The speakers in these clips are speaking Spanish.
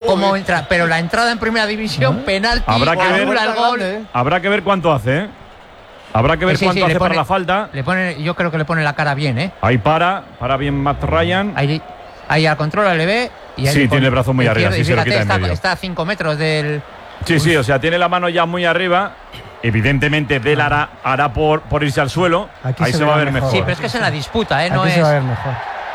cómo entra. Pero la entrada en primera división, penalti, habrá que ver el gol. Habrá que ver cuánto hace, ¿eh? Habrá que ver cuánto hace para la falta. Yo creo que le pone la cara bien, ¿eh? Ahí para bien Matt Ryan. Ahí al control le ve. Y sí, tiene el brazo muy arriba, sí, se lo quita en medio. Está a 5 metros del… Sí, o sea, tiene la mano ya muy arriba. Evidentemente, Del hará por irse al suelo. Ahí se va a ver mejor. Sí, pero es que es en la disputa, ¿eh? No se va a ver mejor.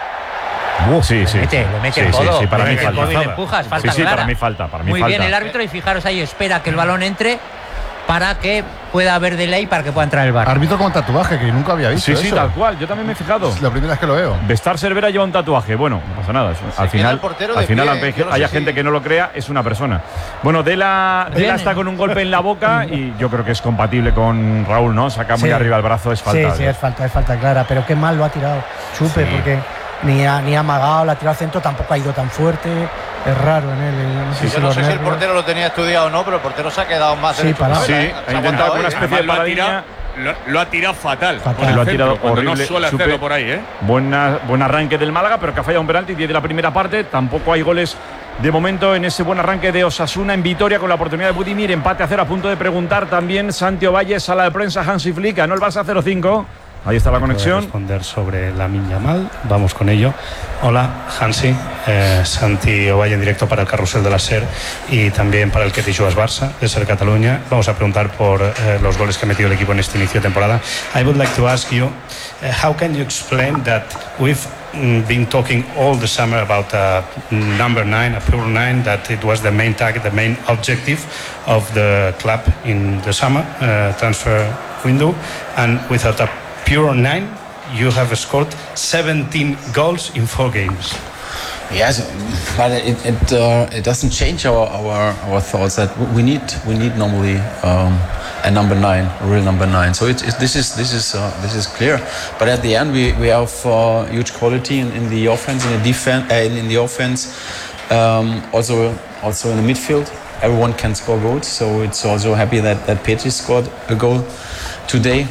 Sí. Le mete el codo. Sí, para mí falta. Y le empujas, falta sí, clara. para mí falta. Muy bien el árbitro, y fijaros ahí, espera que el balón entre para que pueda haber delay para que pueda entrar el VAR. Árbitro con tatuaje, que nunca había visto. Sí, tal cual. Yo también me he fijado. Es la primera vez que lo veo. Bestar Cervera lleva un tatuaje. Bueno, no pasa nada. Al final, aunque haya gente que no lo crea, es una persona. Bueno, Dela está con un golpe en la boca y yo creo que es compatible con Raúl, ¿no? Saca muy arriba el brazo, es falta. Sí, es falta clara. Pero qué mal lo ha tirado Chupe, porque ni ha amagado, la ha tirado al centro, tampoco ha ido tan fuerte. Es raro en él. Yo no sé si el portero lo tenía estudiado o no, pero el portero se ha quedado más parado. Sí, ha intentado una especie de paradilla. Lo ha tirado fatal. Lo ha tirado horrible. No suele hacerlo por ahí, ¿eh? Buen arranque del Málaga, pero que ha fallado un penalti de la primera parte. Tampoco hay goles de momento en ese buen arranque de Osasuna en Vitoria, con la oportunidad de Budimir. Empate a 0, a punto de preguntar también Santi Ovalle, sala de prensa Hansi Flick. ¿No el Barça 0-5? Ahí está la conexión. Responder sobre Lamine Yamal, vamos con ello. Hola, Hansi, Santi Ovalle en directo para el Carrusel de la SER y también para el Que Te Jugues Barça de SER Cataluña. Vamos a preguntar por los goles que ha metido el equipo en este inicio de temporada. I would like to ask you, how can you explain that we've been talking all the summer about number 9, a pure 9, that it was the main target, the main objective of the club in the summer transfer window, and without a pure 9, you have scored 17 goals in 4 games. Yes, but it doesn't change our thoughts that we need normally a number 9, a real number 9. So this is clear. But at the end, we have huge quality in the offense, in the defense, in the offense, also in the midfield. Everyone can score goals, so it's also happy that Petri scored a goal today.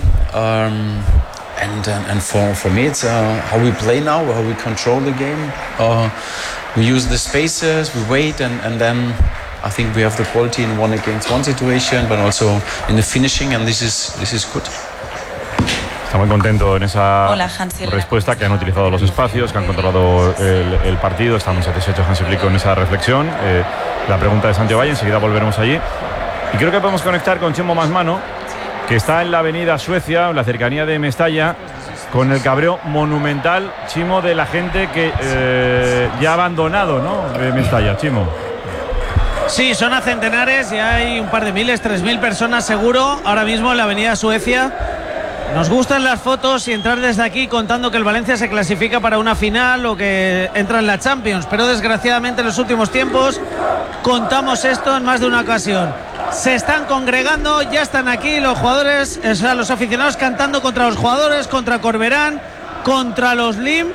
And for me, it's how we play now, how we control the game. We use the spaces, we wait, and then I think we have the quality in 1-against-1 situation, but also in the finishing, and this is good. Está muy contento en esa respuesta, que han utilizado los espacios, que han controlado el partido. Está muy satisfecho Hansi Flick con esa reflexión. La pregunta de Santi Ovalle, enseguida volveremos allí. Y creo que podemos conectar con Chimo Masmano, que está en la avenida Suecia, en la cercanía de Mestalla, con el cabreo monumental, Chimo, de la gente que ya ha abandonado, ¿no?, de Mestalla, Chimo. Sí, son a centenares y hay un par de miles, 3.000 personas seguro ahora mismo en la avenida Suecia. Nos gustan las fotos y entrar desde aquí contando que el Valencia se clasifica para una final o que entra en la Champions, pero desgraciadamente en los últimos tiempos contamos esto en más de una ocasión. Se están congregando, ya están aquí los jugadores, o sea, los aficionados cantando contra los jugadores, contra Corberán, contra los Lim,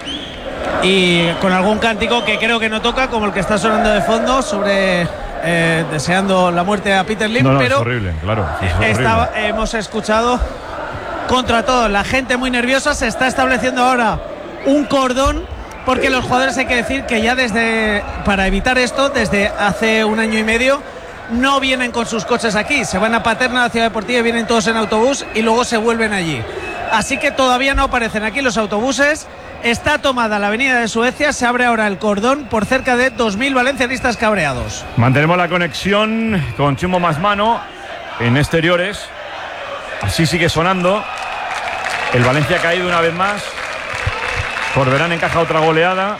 y con algún cántico que creo que no toca, como el que está sonando de fondo sobre deseando la muerte a Peter Lim. No, pero es horrible, claro. Es horrible. Hemos escuchado contra todo, la gente muy nerviosa. Se está estableciendo ahora un cordón, porque los jugadores, hay que decir que ya para evitar esto, desde hace 1 año y medio no vienen con sus coches aquí, se van a Paterna, a la Ciudad Deportiva, y vienen todos en autobús y luego se vuelven allí. Así que todavía no aparecen aquí los autobuses. Está tomada la avenida de Suecia, se abre ahora el cordón por cerca de 2.000 valencianistas cabreados. Mantenemos la conexión con Chimo Masmano en exteriores. Así sigue sonando. El Valencia ha caído una vez más. Corberán encaja otra goleada.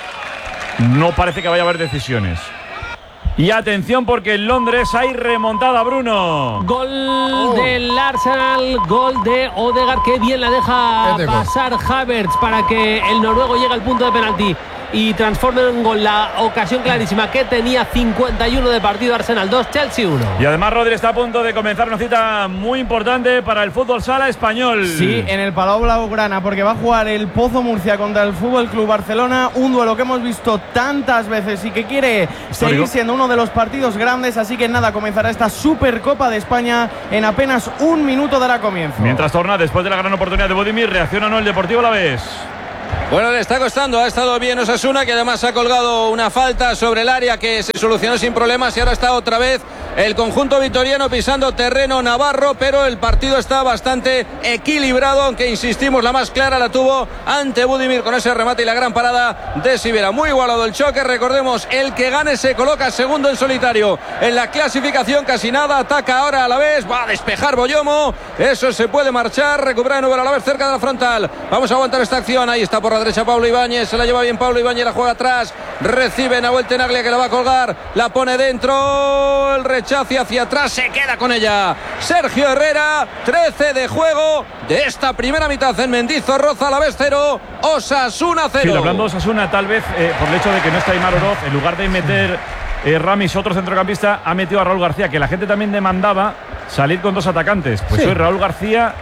No parece que vaya a haber decisiones. Y atención, porque en Londres hay remontada, Bruno. Gol del Arsenal, gol de Odegaard, que bien la deja pasar Havertz para que el noruego llegue al punto de penalti y transforme en gol la ocasión clarísima que tenía. 51 de partido, Arsenal 2, Chelsea 1. Y además, Rodri, está a punto de comenzar una cita muy importante para el fútbol sala español. Sí, en el Palau Blaugrana, porque va a jugar el Pozo Murcia contra el Fútbol Club Barcelona, un duelo que hemos visto tantas veces y que quiere seguir siendo uno de los partidos grandes. Así que nada, comenzará esta Supercopa de España en apenas 1 minuto dará comienzo. Mientras torna, después de la gran oportunidad de Budimir, reacciona o no el Deportivo Alavés. Bueno, le está costando, ha estado bien Osasuna, que además ha colgado una falta sobre el área que se solucionó sin problemas y ahora está otra vez el conjunto vitoriano pisando terreno navarro, pero el partido está bastante equilibrado, aunque insistimos, la más clara la tuvo ante Budimir con ese remate y la gran parada de Sivera. Muy igualado el choque, recordemos, el que gane se coloca segundo en solitario en la clasificación, casi nada, ataca ahora a la vez, va a despejar Boyomo, eso se puede marchar, recupera de nuevo a la vez cerca de la frontal, vamos a aguantar esta acción, ahí está por la derecha Pablo Ibáñez, se la lleva bien Pablo Ibáñez, la juega atrás, recibe Nahuel Tenaglia que la va a colgar, la pone dentro, el rechace hacia atrás, se queda con ella Sergio Herrera. 13 de juego de esta primera mitad en Mendizorroza, a la vez 0, Osasuna 0. Sí, hablando de Osasuna, tal vez por el hecho de que no está Aimar Oroz, en lugar de meter Ramis, otro centrocampista, ha metido a Raúl García, que la gente también demandaba salir con dos atacantes. Pues hoy Raúl García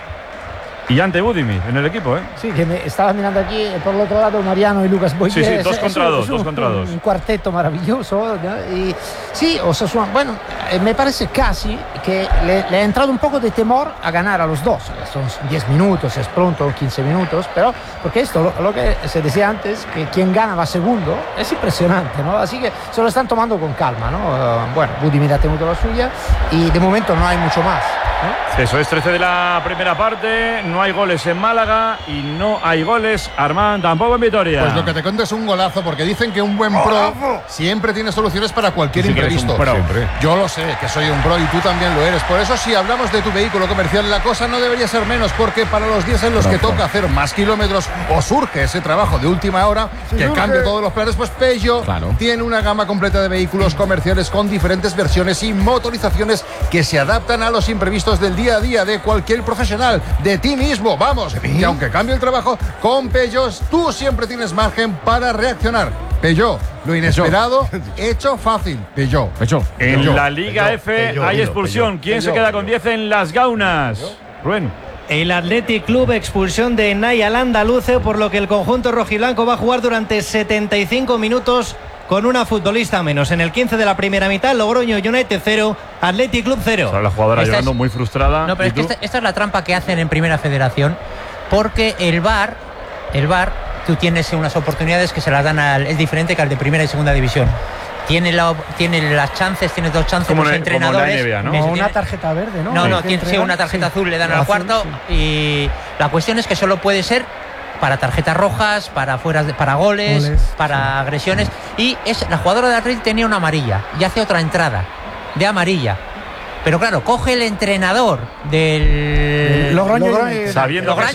y ante Budimir en el equipo, ¿eh? Sí, que me estaba mirando aquí por el otro lado Mariano y Lucas Boyer. Sí, dos contra dos. Un cuarteto maravilloso, ¿no? Y sí, Osasuna, bueno, me parece casi que le ha entrado un poco de temor a ganar a los dos. Son 10 minutos, es pronto, 15 minutos, pero porque esto, lo que se decía antes, que quien gana va segundo, es impresionante, ¿no? Así que se lo están tomando con calma, ¿no? Bueno, Budimir ha tenido la suya y de momento no hay mucho más, ¿no? Eso es 13 de la primera parte, no hay goles en Málaga y no hay goles, Armand, tampoco en Vitoria. Pues lo que te cuento es un golazo, porque dicen que un buen pro siempre tiene soluciones para cualquier imprevisto. Yo lo sé, que soy un pro y tú también lo eres. Por eso, si hablamos de tu vehículo comercial, la cosa no debería ser menos, porque para los días en los que toca hacer más kilómetros o surge ese trabajo de última hora, que cambie todos los planes, pues Peugeot tiene una gama completa de vehículos comerciales con diferentes versiones y motorizaciones que se adaptan a los imprevistos del día a día de cualquier profesional, de ti mismo. Vamos, y aunque cambie el trabajo, con Peugeot tú siempre tienes margen para reaccionar. Peugeot, lo inesperado, hecho fácil. Peugeot. En la Liga F hay expulsión. ¿Quién se queda con 10 en las gaunas? Rubén. El Athletic Club, expulsión de Nayal Andaluce, por lo que el conjunto rojiblanco va a jugar durante 75 minutos con una futbolista menos. En el 15 de la primera mitad, Logroño United 0, Athletic Club 0. Ahora la jugadora llegando muy frustrada. No, pero es que esta es la trampa que hacen en Primera Federación, porque el VAR, tú tienes unas oportunidades que se las dan es diferente que al de Primera y Segunda División. Tiene las chances, tiene dos chances los entrenadores. Como la NBA, ¿no? Como una tarjeta verde, ¿no? No, tiene una tarjeta azul, le dan al cuarto. Sí. Y la cuestión es que solo puede ser para tarjetas rojas, para goles, para agresiones. Y la jugadora de Athletic tenía una amarilla y hace otra entrada de amarilla. Pero claro, coge el entrenador del Logroño United, sabiendo que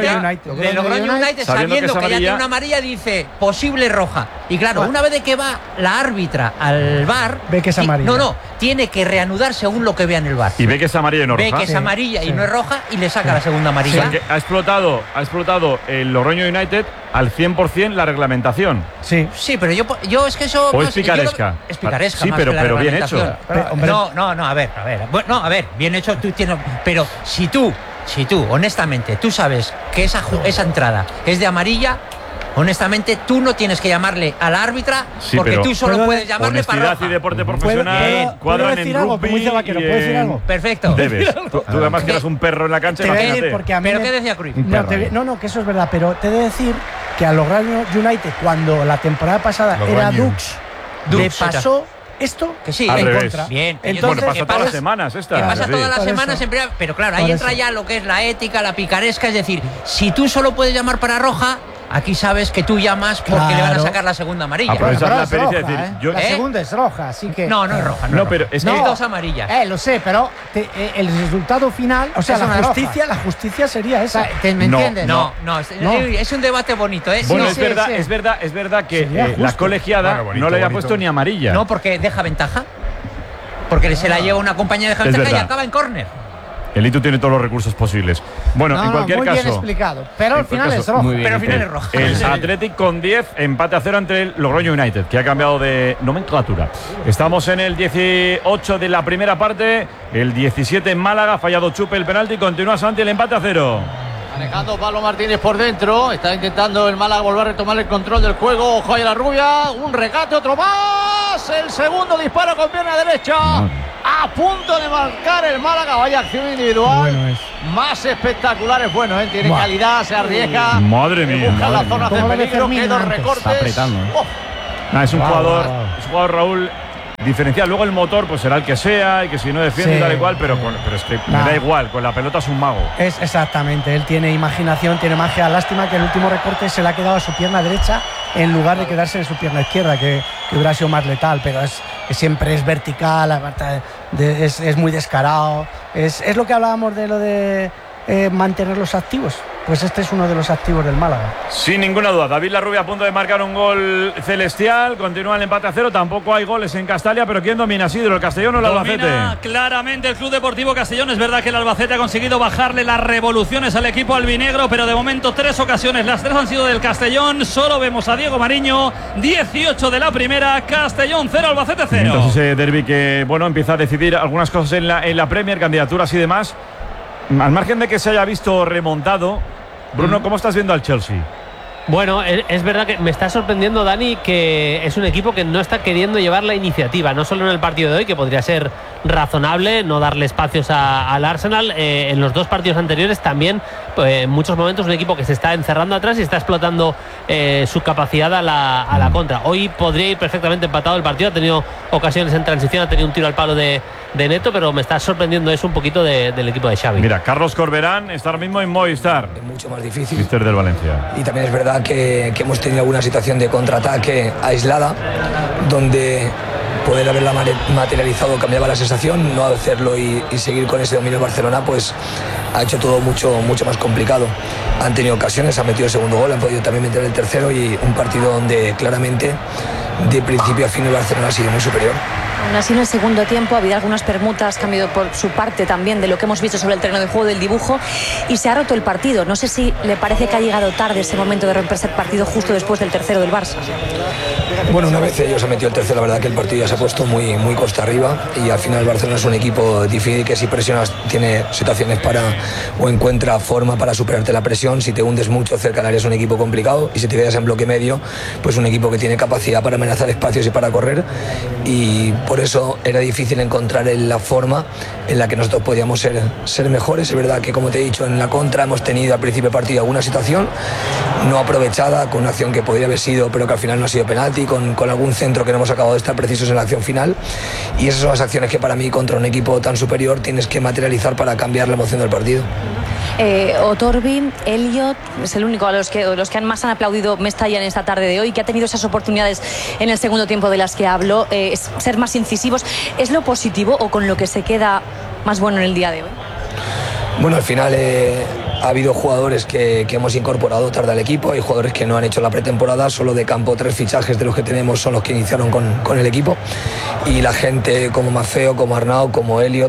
ya tiene una amarilla, dice posible roja. Y claro, una vez que va la árbitra al VAR, ve que es amarilla. Tiene que reanudar según lo que vea en el VAR. Y ve que es amarilla y no roja. Ve que es amarilla y no es roja y le saca la segunda amarilla. O sea, que ha explotado el Logroño United al 100% la reglamentación. Sí, pero yo es que eso... ¿O es picaresca? Es picaresca. Sí, pero bien hecho. No, a ver. Bueno, a ver, bien hecho tú tienes... Pero si tú, honestamente, tú sabes que esa entrada es de amarilla, honestamente, tú no tienes que llamarle a la árbitra, porque tú solo puedes llamarle para roja. Honestidad y deporte profesional cuadran en rugby. ¿Puedo decir algo? Perfecto. Debes. Tú además que eras un perro en la cancha, imagínate. ¿Pero qué decía Cruyff? No, que eso es verdad, pero te he de decir que a Logroño United, cuando la temporada pasada era Dux, le pasó esto que sí, en contra. Bien. Entonces, pasa todas las semanas pasa todas las semanas en primera, pero claro, ahí entra ya lo que es la ética, la picaresca, es decir, si tú solo puedes llamar para roja, aquí sabes que tú llamas porque le van a sacar la segunda amarilla. Aprovechar la pericia, decir, la segunda es roja, así que no es roja. No, pero es que hay dos amarillas. Lo sé, pero el resultado final, o sea, la justicia sería esa. ¿Me entiendes? No, es un debate bonito, ¿eh? Bueno, es verdad que la colegiada no le había puesto ni amarilla. No, porque deja ventaja. Porque se la lleva una compañía de ventaja y acaba en córner. El Itu tiene todos los recursos posibles. Bueno, en cualquier caso. Muy bien explicado. Pero al final es roja. Pero al final es roja. El Athletic con 10, empate a 0 ante el Logroño United, que ha cambiado de nomenclatura. Estamos en el 18 de la primera parte. El 17 en Málaga. Ha fallado Chupe el penalti. Continúa Santi el empate a 0. Manejando Pablo Martínez por dentro. Está intentando el Málaga volver a retomar el control del juego. Joya la rubia. Un regate, otro más. El segundo disparo con pierna derecha. a punto de marcar el Málaga. Vaya acción individual. Bueno más espectacular es bueno, ¿eh? Tiene calidad, se arriesga. Madre mía. Busca las zonas de peligro, que dos recortes. Está apretando, es un jugador, Raúl, diferencial. Luego el motor pues será el que sea y que si no defiende tal y cual, pero es que me da igual, con la pelota es un mago. Es exactamente, él tiene imaginación, tiene magia. Lástima que el último recorte se le ha quedado a su pierna derecha en lugar de quedarse en su pierna izquierda, que hubiera sido más letal, pero siempre es vertical, es muy descarado. Es lo que hablábamos de lo de mantenerlos activos. Pues este es uno de los activos del Málaga. Sin ninguna duda, David Larrubia a punto de marcar un gol celestial. Continúa el empate a 0. Tampoco hay goles en Castalia, pero ¿quién domina, Isidro? ¿El Castellón o el Albacete? Domina claramente el Club Deportivo Castellón. Es verdad que el Albacete ha conseguido bajarle las revoluciones al equipo albinegro, pero de momento 3 ocasiones, las 3 han sido del Castellón. Solo vemos a Diego Mariño, 18 de la primera. Castellón 0, Albacete 0. Entonces ese derbi que, bueno, empieza a decidir algunas cosas en la Premier, candidaturas y demás. Al margen de que se haya visto remontado, Bruno, ¿cómo estás viendo al Chelsea? Bueno, es verdad que me está sorprendiendo, Dani, que es un equipo que no está queriendo llevar la iniciativa, no solo en el partido de hoy, que podría ser razonable no darle espacios al Arsenal. En los 2 partidos anteriores también, en muchos momentos, un equipo que se está encerrando atrás y está explotando su capacidad a la contra. Hoy podría ir perfectamente empatado el partido, ha tenido ocasiones en transición, ha tenido un tiro al palo de Neto, pero me está sorprendiendo eso un poquito del equipo de Xavi. Mira, Carlos Corberán está ahora mismo en Movistar. Es mucho más difícil. Mister del Valencia. Y también es verdad que hemos tenido alguna situación de contraataque aislada, donde poder haberla materializado cambiaba la sensación, no hacerlo y seguir con ese dominio de Barcelona, pues ha hecho todo mucho más complicado. Han tenido ocasiones, han metido el segundo gol, han podido también meter el tercero, y un partido donde claramente de principio a fin el Barcelona ha sido muy superior. Aún así, en el segundo tiempo ha habido algunas permutas, que han habido por su parte también de lo que hemos visto sobre el terreno de juego, del dibujo, y se ha roto el partido. No sé si le parece que ha llegado tarde ese momento de romperse el partido justo después del tercero del Barça. Bueno, una vez ellos han metido el tercero, la verdad que el partido ya se ha puesto muy costa arriba, y al final el Barcelona es un equipo difícil, que si presionas tiene situaciones o encuentra forma para superarte la presión. Si te hundes mucho cerca del área es un equipo complicado, y si te quedas en bloque medio, pues un equipo que tiene capacidad para amenazar espacios y para correr, y por eso era difícil encontrar la forma en la que nosotros podíamos ser mejores. Es verdad que, como te he dicho, en la contra hemos tenido al principio del partido alguna situación no aprovechada, con una acción que podría haber sido, pero que al final no ha sido penalti, con algún centro que no hemos acabado de estar precisos en la acción final, y esas son las acciones que para mí, contra un equipo tan superior, tienes que materializar para cambiar la emoción del partido. Otorbi, Elliot, es el único a los que más han aplaudido Mestalla en esta tarde de hoy, que ha tenido esas oportunidades en el segundo tiempo de las que hablo, es ser más incisivos. ¿Es lo positivo o con lo que se queda más bueno en el día de hoy? Bueno, al final ha habido jugadores que hemos incorporado tarde al equipo, hay jugadores que no han hecho la pretemporada, solo de campo 3 fichajes de los que tenemos son los que iniciaron con el equipo, y la gente como Mafeo, como Arnau, como Elliot,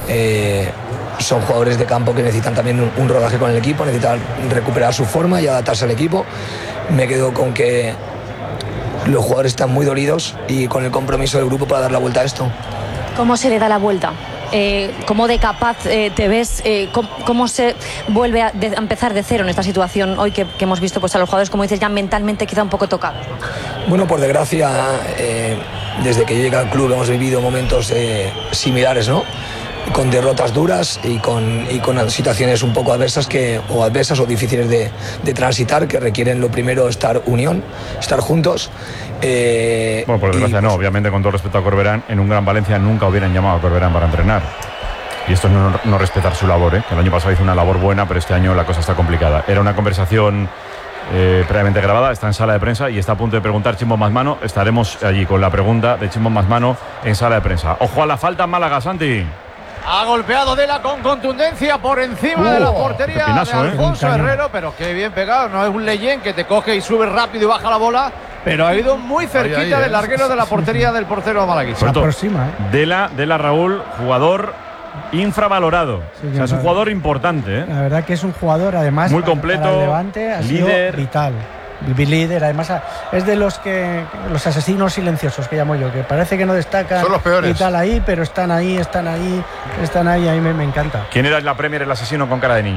son jugadores de campo que necesitan también un rodaje con el equipo, necesitan recuperar su forma y adaptarse al equipo. Me quedo con que los jugadores están muy dolidos y con el compromiso del grupo para dar la vuelta a esto. ¿Cómo se le da la vuelta? ¿Cómo de capaz te ves? ¿Cómo se vuelve a empezar de cero en esta situación hoy que hemos visto pues a los jugadores, como dices, ya mentalmente quizá un poco tocados? Bueno, por desgracia, desde que yo llegué al club hemos vivido momentos similares, ¿no? Con derrotas duras y con situaciones un poco adversas o difíciles de transitar, que requieren lo primero estar juntos. Bueno, por desgracia no, obviamente, con todo respeto a Corberán, en un Gran Valencia nunca hubieran llamado a Corberán para entrenar. Y esto es no respetar su labor, que el año pasado hizo una labor buena, pero este año la cosa está complicada. Era una conversación previamente grabada, está en sala de prensa y está a punto de preguntar Chimbo Mazmano. Estaremos allí con la pregunta de Chimbo Mazmano en sala de prensa. Ojo a la falta, Málaga, Santi. Ha golpeado Dela con contundencia por encima de la portería de Alfonso Herrero, pero qué bien pegado. No es un Leyen que te coge y sube rápido y baja la bola, pero ha ido muy cerquita del larguero de la portería del portero malaguista. Se aproxima, Dela, Raúl, jugador infravalorado. Sí, o sea, es un jugador importante. La verdad que es un jugador, además, muy completo, para el Levante, ha líder, sido vital. Líder, además es de los asesinos silenciosos que llamo yo, que parece que no destacan. Son los peores. Y tal ahí, pero están ahí, a mí me encanta. ¿Quién era en la Premier el asesino con cara de niño?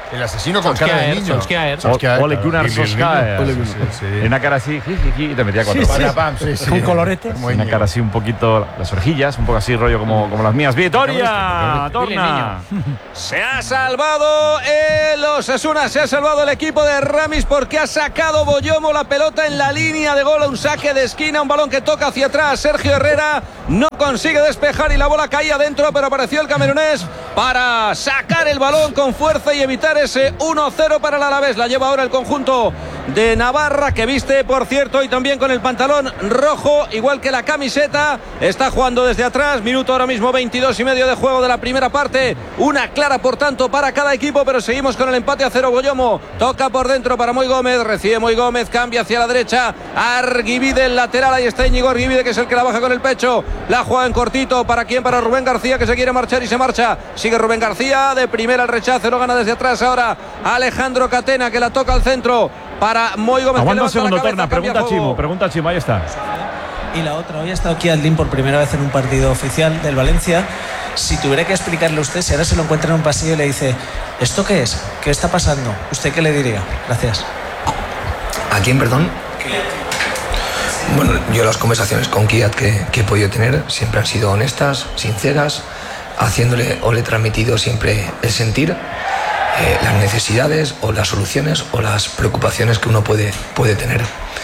El asesino con cara de niño. Ole Gunnar Solskjaer. En una cara así, y te metía 4 goles. Un colorete. Una cara así un poquito, las orejillas, un poco así rollo como las mías. ¡Vitoria! ¡Torna! Se ha salvado el Osasuna, se ha salvado el equipo de Ramis porque ha sacado Boyomo la pelota en la línea de gol, un saque de esquina, un balón que toca hacia atrás. Sergio Herrera no consigue despejar y la bola caía dentro, pero apareció el camerunés para sacar el balón con fuerza y evitar ese 1-0 para el Alavés. La lleva ahora el conjunto de Navarra, que viste, por cierto, y también con el pantalón rojo, igual que la camiseta. Está jugando desde atrás, minuto ahora mismo 22:30 de juego de la primera parte. Una clara, por tanto, para cada equipo, pero seguimos con el empate a 0. Boyomo toca por dentro para Moy Gómez, recibe Moy Gómez, cambia hacia la derecha, Arguibide el lateral, ahí está Íñigo Arguibide, que es el que la baja con el pecho. La juega en cortito, ¿para quién? Para Rubén García, que se quiere marchar y se marcha. Sigue Rubén García, de primera el rechazo, lo gana desde atrás ahora Alejandro Catena, que la toca al centro para Moy Gómez. Aguanta un segundo, Torna, pregunta Chimo, ahí está. Y la otra, hoy ha estado aquí Adlín por primera vez en un partido oficial del Valencia. Si tuviera que explicarle a usted, si ahora se lo encuentra en un pasillo y le dice, ¿esto qué es? ¿Qué está pasando? ¿Usted qué le diría? Gracias. ¿A quién, perdón? Bueno, yo las conversaciones con Kiat que he podido tener siempre han sido honestas, sinceras, haciéndole o le he transmitido siempre el sentir, las necesidades o las soluciones o las preocupaciones que uno puede tener.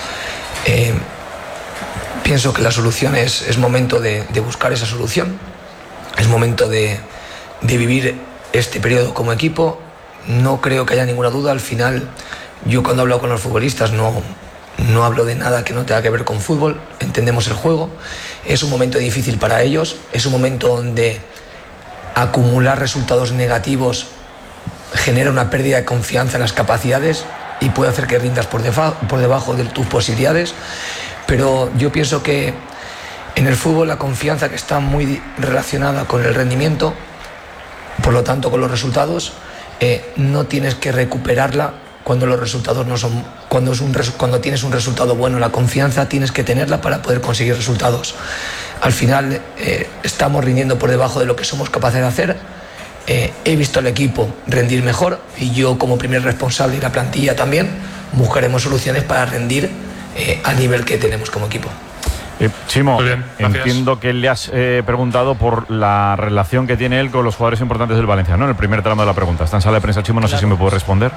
Pienso que la solución es momento de buscar esa solución, es momento de vivir este periodo como equipo. No creo que haya ninguna duda. Al final, yo cuando hablo con los futbolistas no hablo de nada que no tenga que ver con fútbol, entendemos el juego. Es un momento difícil para ellos, es un momento donde acumular resultados negativos genera una pérdida de confianza en las capacidades y puede hacer que rindas por debajo de tus posibilidades. Pero yo pienso que en el fútbol la confianza, que está muy relacionada con el rendimiento, por lo tanto con los resultados, no tienes que recuperarla cuando los resultados no son. Cuando tienes un resultado bueno, la confianza tienes que tenerla para poder conseguir resultados. Al final estamos rindiendo por debajo de lo que somos capaces de hacer. He visto al equipo rendir mejor y yo, como primer responsable y la plantilla también, buscaremos soluciones para rendir al nivel que tenemos como equipo. Chimo, entiendo que le has preguntado por la relación que tiene él con los jugadores importantes del Valencia, ¿no? En el primer tramo de la pregunta. Está en sala de prensa, Chimo, no sé si me puede responder.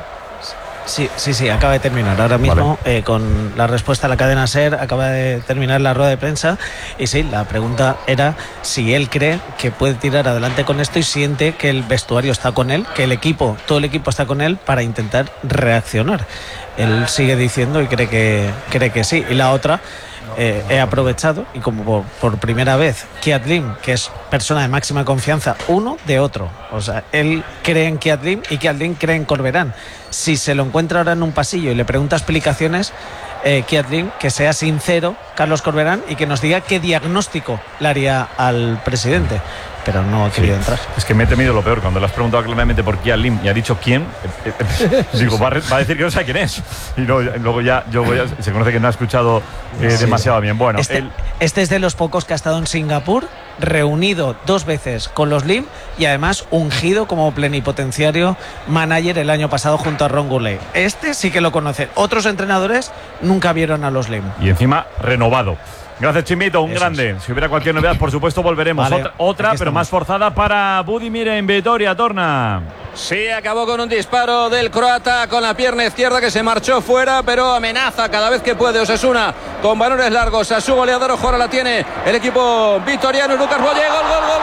Sí, acaba de terminar ahora mismo, vale. Con la respuesta a la cadena SER, acaba de terminar la rueda de prensa y sí, la pregunta era si él cree que puede tirar adelante con esto y siente que el vestuario está con él, que todo el equipo está con él para intentar reaccionar. Él sigue diciendo y cree que sí. Y la otra, he aprovechado y como por primera vez Kiat Lim, que es persona de máxima confianza uno de otro, o sea, él cree en Kiat Lim y Kiat Lim cree en Corberán. Si se lo encuentra ahora en un pasillo y le pregunta explicaciones, Kiat Lim, que sea sincero Carlos Corberán y que nos diga qué diagnóstico le haría al presidente. Pero no ha querido entrar. Es que me he temido lo peor. Cuando le has preguntado claramente por Kiat Lim y ha dicho quién, digo, va a decir que no sabe quién es. Y luego ya se conoce que no ha escuchado demasiado bien. Bueno, este es de los pocos que ha estado en Singapur, reunido 2 veces con los Lim y además ungido como plenipotenciario manager el año pasado junto a Ron Gourlay. Este sí que lo conoce. Otros entrenadores nunca vieron a los Lim. Y encima renovado. Gracias, Chimito, un grande. Si hubiera cualquier novedad, por supuesto, volveremos. Vale, otra pero más forzada para Budimir en Vitoria, Torna. Sí, acabó con un disparo del croata con la pierna izquierda que se marchó fuera, pero amenaza cada vez que puede Osasuna con balones largos. A su goleador, ojo, ahora la tiene el equipo vitoriano. Lucas Boye, gol.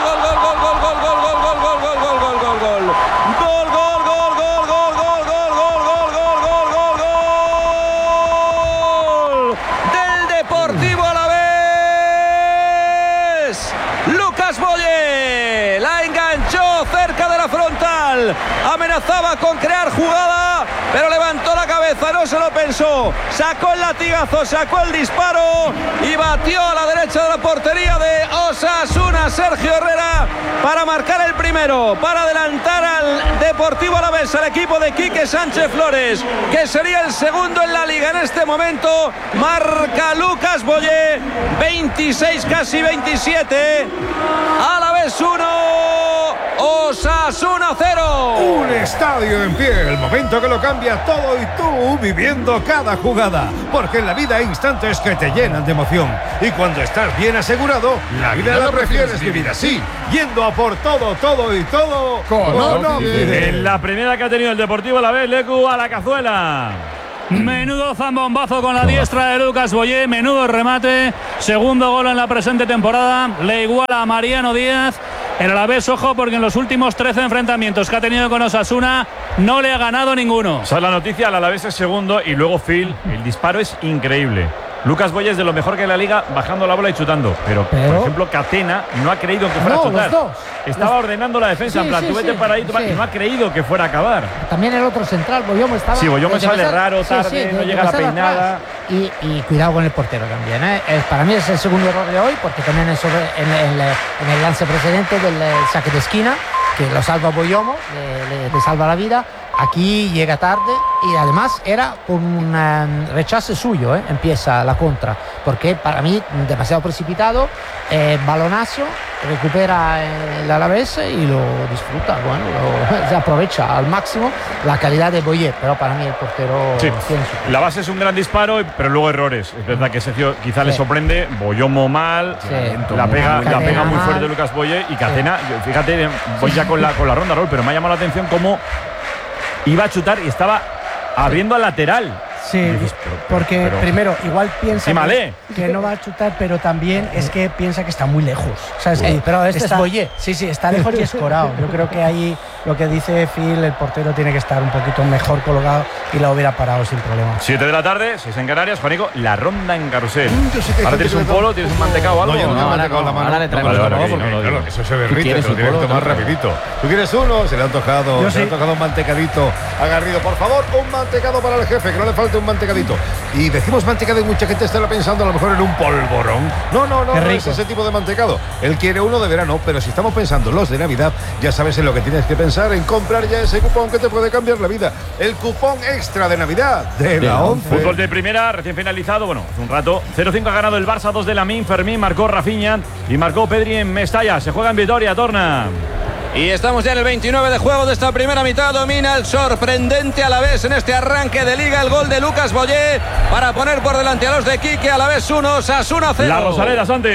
Del Deportivo Alavés. Lucas Boye la enganchó cerca de la frontal, amenazaba con crear jugada, pero levantó la cabeza, no se lo pensó, sacó el latigazo, sacó el disparo y batió a la derecha de la portería de Osasuna. Sergio Herrera para marcar el primero, para adelantar al Deportivo Alavés, al equipo de Quique Sánchez Flores, que sería el segundo en la liga en este momento. Marca Lucas Boye, 26, casi 27. Alavés 1, Osasuna 0. Un estadio en pie, el momento que lo cambia todo y tú viviendo cada jugada. Porque en la vida hay instantes que te llenan de emoción. Y cuando estás bien asegurado, la vida la prefieres vivir así. Yendo a por todo y todo con Onofide. En la primera que ha tenido el Deportivo Alavés, Lecu a la cazuela. Menudo zambombazo con la diestra de Lucas Boyé, menudo remate, segundo gol en la presente temporada, le iguala a Mariano Díaz. El Alavés, ojo, porque en los últimos 13 enfrentamientos que ha tenido con Osasuna no le ha ganado ninguno. O sea, la noticia, el Alavés es segundo y luego Phil, el disparo es increíble. Lucas Boyé es de lo mejor que en la liga, bajando la bola y chutando. Pero por ejemplo, Catena no ha creído que fuera a chutar. Estaba ordenando la defensa, en plan, tú vete para ahí, y no ha creído que fuera a acabar. También el otro central, Boyomo estaba... Sí, Boyomo sale raro, tarde, no llega a la peinada. Y cuidado con el portero también, ¿eh? Para mí es el segundo error de hoy, porque también es en el lance precedente del saque de esquina, que lo salva Boyomo, le salva la vida. Aquí llega tarde y además era un rechazo suyo, empieza la contra, porque para mí demasiado precipitado, balonazo, recupera el Alavés y lo disfruta, se aprovecha al máximo la calidad de Boyé, pero para mí el portero tiene su... La base es un gran disparo, pero luego errores. Es verdad que Sergio quizá le sorprende, Boyomo mal, la pega muy fuerte Lucas Boyé y Catena, fíjate, voy ya con la ronda, Raúl, pero me ha llamado la atención cómo iba a chutar y estaba abriendo al lateral. Sí, dices, porque primero igual piensa que no va a chutar, pero también es que piensa que está muy lejos. ¿Sabes? Pero este es Boyé. Sí, está lejos y escorado. Yo creo que ahí lo que dice Phil, el portero tiene que estar un poquito mejor colocado y la hubiera parado sin problema. 7 de la tarde, 6 en Canarias. Juanico, la ronda en carrusel. Ahora tienes un polo, tienes un mantecado o algo. No, yo no tengo mantecado en la mano. Ahora le traemos eso se derrite, se lo tiene que tomar rapidito. ¿Tú quieres uno? Se le ha antojado un mantecadito agarrido. Por favor, un mantecado para el jefe, que no le falte un mantecadito. Y decimos mantecado y mucha gente estará pensando a lo mejor en un polvorón. No es ese tipo de mantecado. Él quiere uno de verano, pero si estamos pensando los de Navidad, ya sabes en lo que tienes que pensar, en comprar ya ese cupón que te puede cambiar la vida. El cupón extra de Navidad de la 11. Fútbol de primera, recién finalizado, hace un rato. 0-5 ha ganado el Barça, 2 de Lamine, Fermín, marcó Rafinha y marcó Pedri en Mestalla. Se juega en Vitoria, Torna. Y estamos ya en el 29 de juego de esta primera mitad. Domina el sorprendente Alavés en este arranque de liga. El gol de Lucas Boyé para poner por delante a los de Quique. Alavés 1, Osasuna 0. La Rosaleda, Santi.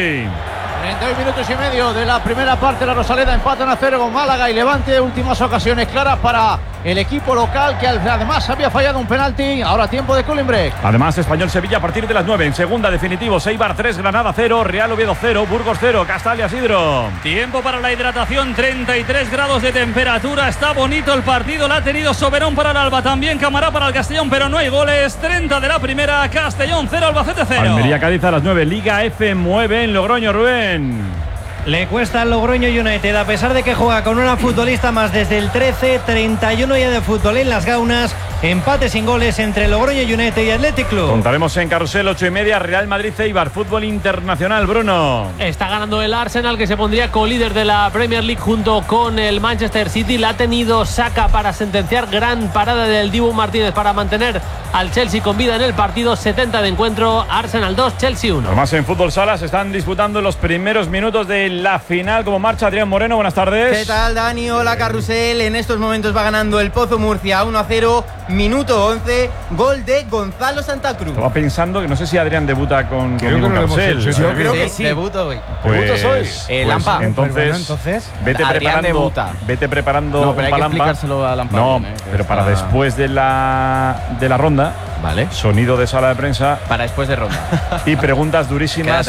32 minutos y medio de la primera parte. La Rosaleda empatan a 0 con Málaga y Levante. Últimas ocasiones claras para el equipo local, que además había fallado un penalti. Ahora tiempo de cooling break. Además, Español-Sevilla a partir de las 9. En segunda, definitivo, Eibar 3, Granada 0, Real Oviedo 0, Burgos 0, Castalia Sidro. Tiempo para la hidratación, 33 grados de temperatura. Está bonito el partido, la ha tenido Soberón para el Alba, también Camará para el Castellón, pero no hay goles. 30 de la primera, Castellón 0, Albacete 0. Almería-Cádiz a las 9, Liga F mueve en Logroño, Rubén. Le cuesta al Logroño United, a pesar de que juega con una futbolista más desde el 13, 31 ya de fútbol en las gaunas. Empate sin goles entre Logroño United y Athletic Club. Contaremos en carrusel 8:30, Real Madrid Eibar, fútbol internacional, Bruno. Está ganando el Arsenal, que se pondría colíder de la Premier League junto con el Manchester City. La ha tenido Saka para sentenciar, gran parada del Dibu Martínez para mantener al Chelsea con vida en el partido. 70 de encuentro, Arsenal 2, Chelsea 1. Además, en fútbol sala se están disputando los primeros minutos de la final. ¿Cómo marcha Adrián Moreno? Buenas tardes. ¿Qué tal, Dani? Hola, carrusel. En estos momentos va ganando el Pozo Murcia 1-0. Minuto 11, gol de Gonzalo Santa Cruz. Estaba pensando que no sé si Adrián debuta con carrusel. Yo creo que sí. Debuto hoy. Pues, Lampa. Entonces, vete preparando no, pero hay que explicárselo a Lampa. No, pero para después de la ronda. Vale. Sonido de sala de prensa. Para después de ronda. Y preguntas durísimas.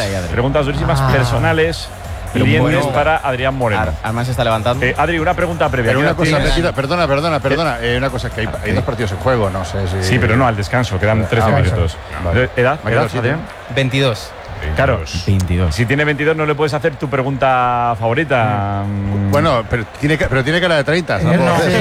Personales. Clientes para Adrián Moreno. Además se está levantando. Adri, una pregunta previa. Pero una cosa, perdona. Una cosa, que hay 2 partidos en juego, no sé si... Sí, pero no, al descanso, quedan 13 minutos. Vale. ¿Edad, Adrián? 22. Claro, 22. Si tiene 22 no le puedes hacer tu pregunta favorita. Bueno, pero tiene cara de 30. Sí.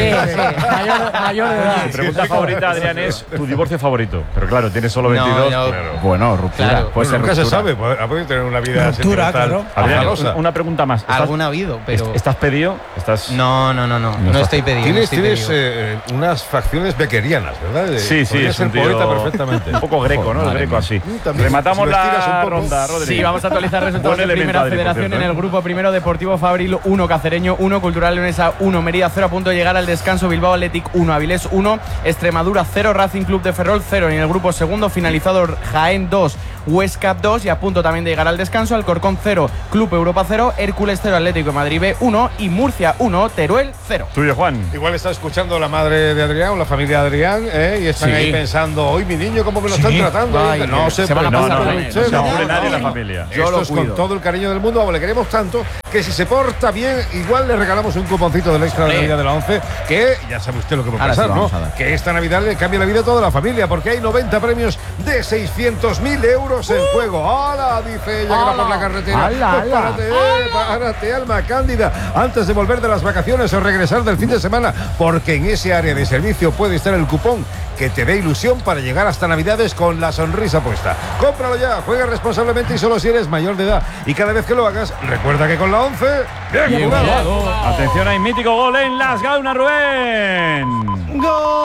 Mayor de edad. Tu pregunta favorita, Adrián, es tu divorcio favorito. Pero claro, tienes solo 22. Claro. Bueno, ruptura. Claro. Pues nunca se sabe. Puede tener una vida ruptura, claro. Adrián, una pregunta más. Alguna ha habido, pero... ¿Estás pedido? No estoy pedido. Tienes unas facciones beckerianas, ¿verdad? Sí, es ser un tío poeta perfectamente. Un poco greco, ¿no? El greco así. Rematamos la ronda. ronda, Rodri. Sí, vamos a actualizar resultados de Primera Federación en el grupo primero. Deportivo Fabril 1, Cacereño 1, Cultural Leonesa 1, Mérida 0, a punto de llegar al descanso. Bilbao Athletic 1, Avilés 1, Extremadura 0, Racing Club de Ferrol 0. En el grupo segundo, finalizado Jaén 2, Huesca 2, y a punto también de llegar al descanso. Alcorcón 0, Club Europa 0, Hércules 0, Atlético de Madrid B 1 y Murcia 1, Teruel 0. Tuyo, Juan. Igual está escuchando la madre de Adrián o la familia de Adrián, y están ahí pensando, hoy mi niño, ¿cómo me lo están tratando? Ay, no se van a pasar con usted. No se nadie en la familia. Esto es con todo el cariño del mundo, le queremos tanto que si se porta bien, igual le regalamos un cuponcito del extra de la Navidad de la 11, que ya sabe usted lo que va a pasar, ¿no? Que esta Navidad le cambia la vida a toda la familia, porque hay 90 premios de 600.000 euros en juego. ¡Hala! Dice ella que va por la carretera. Párate, alma cándida, antes de volver de las vacaciones o regresar del fin de semana, porque en ese área de servicio puede estar el cupón que te dé ilusión para llegar hasta Navidades con la sonrisa puesta. Cómpralo ya, juega responsablemente y solo si eres mayor de edad. Y cada vez que lo hagas, recuerda que con la 11, bien jugado. Atención, hay mítico gol en Las Gaunas, Rubén.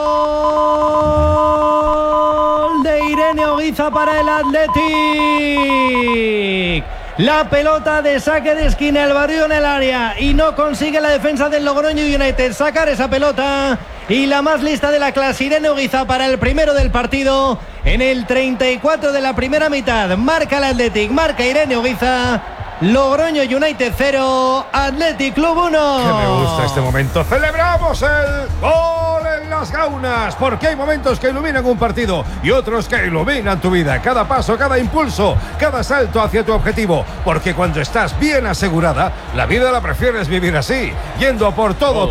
Gol de Irene Oguiza para el Athletic. La pelota de saque de esquina, el barrio en el área, y no consigue la defensa del Logroño United sacar esa pelota. Y la más lista de la clase, Irene Oguiza, para el primero del partido. En el 34 de la primera mitad, marca el Athletic, marca Irene Oguiza. Logroño United 0, Athletic Club 1. Que me gusta este momento. Celebramos el gol en Las Gaunas, porque hay momentos que iluminan un partido y otros que iluminan tu vida. Cada paso, cada impulso, cada salto hacia tu objetivo. Porque cuando estás bien asegurada, la vida la prefieres vivir así, yendo por todo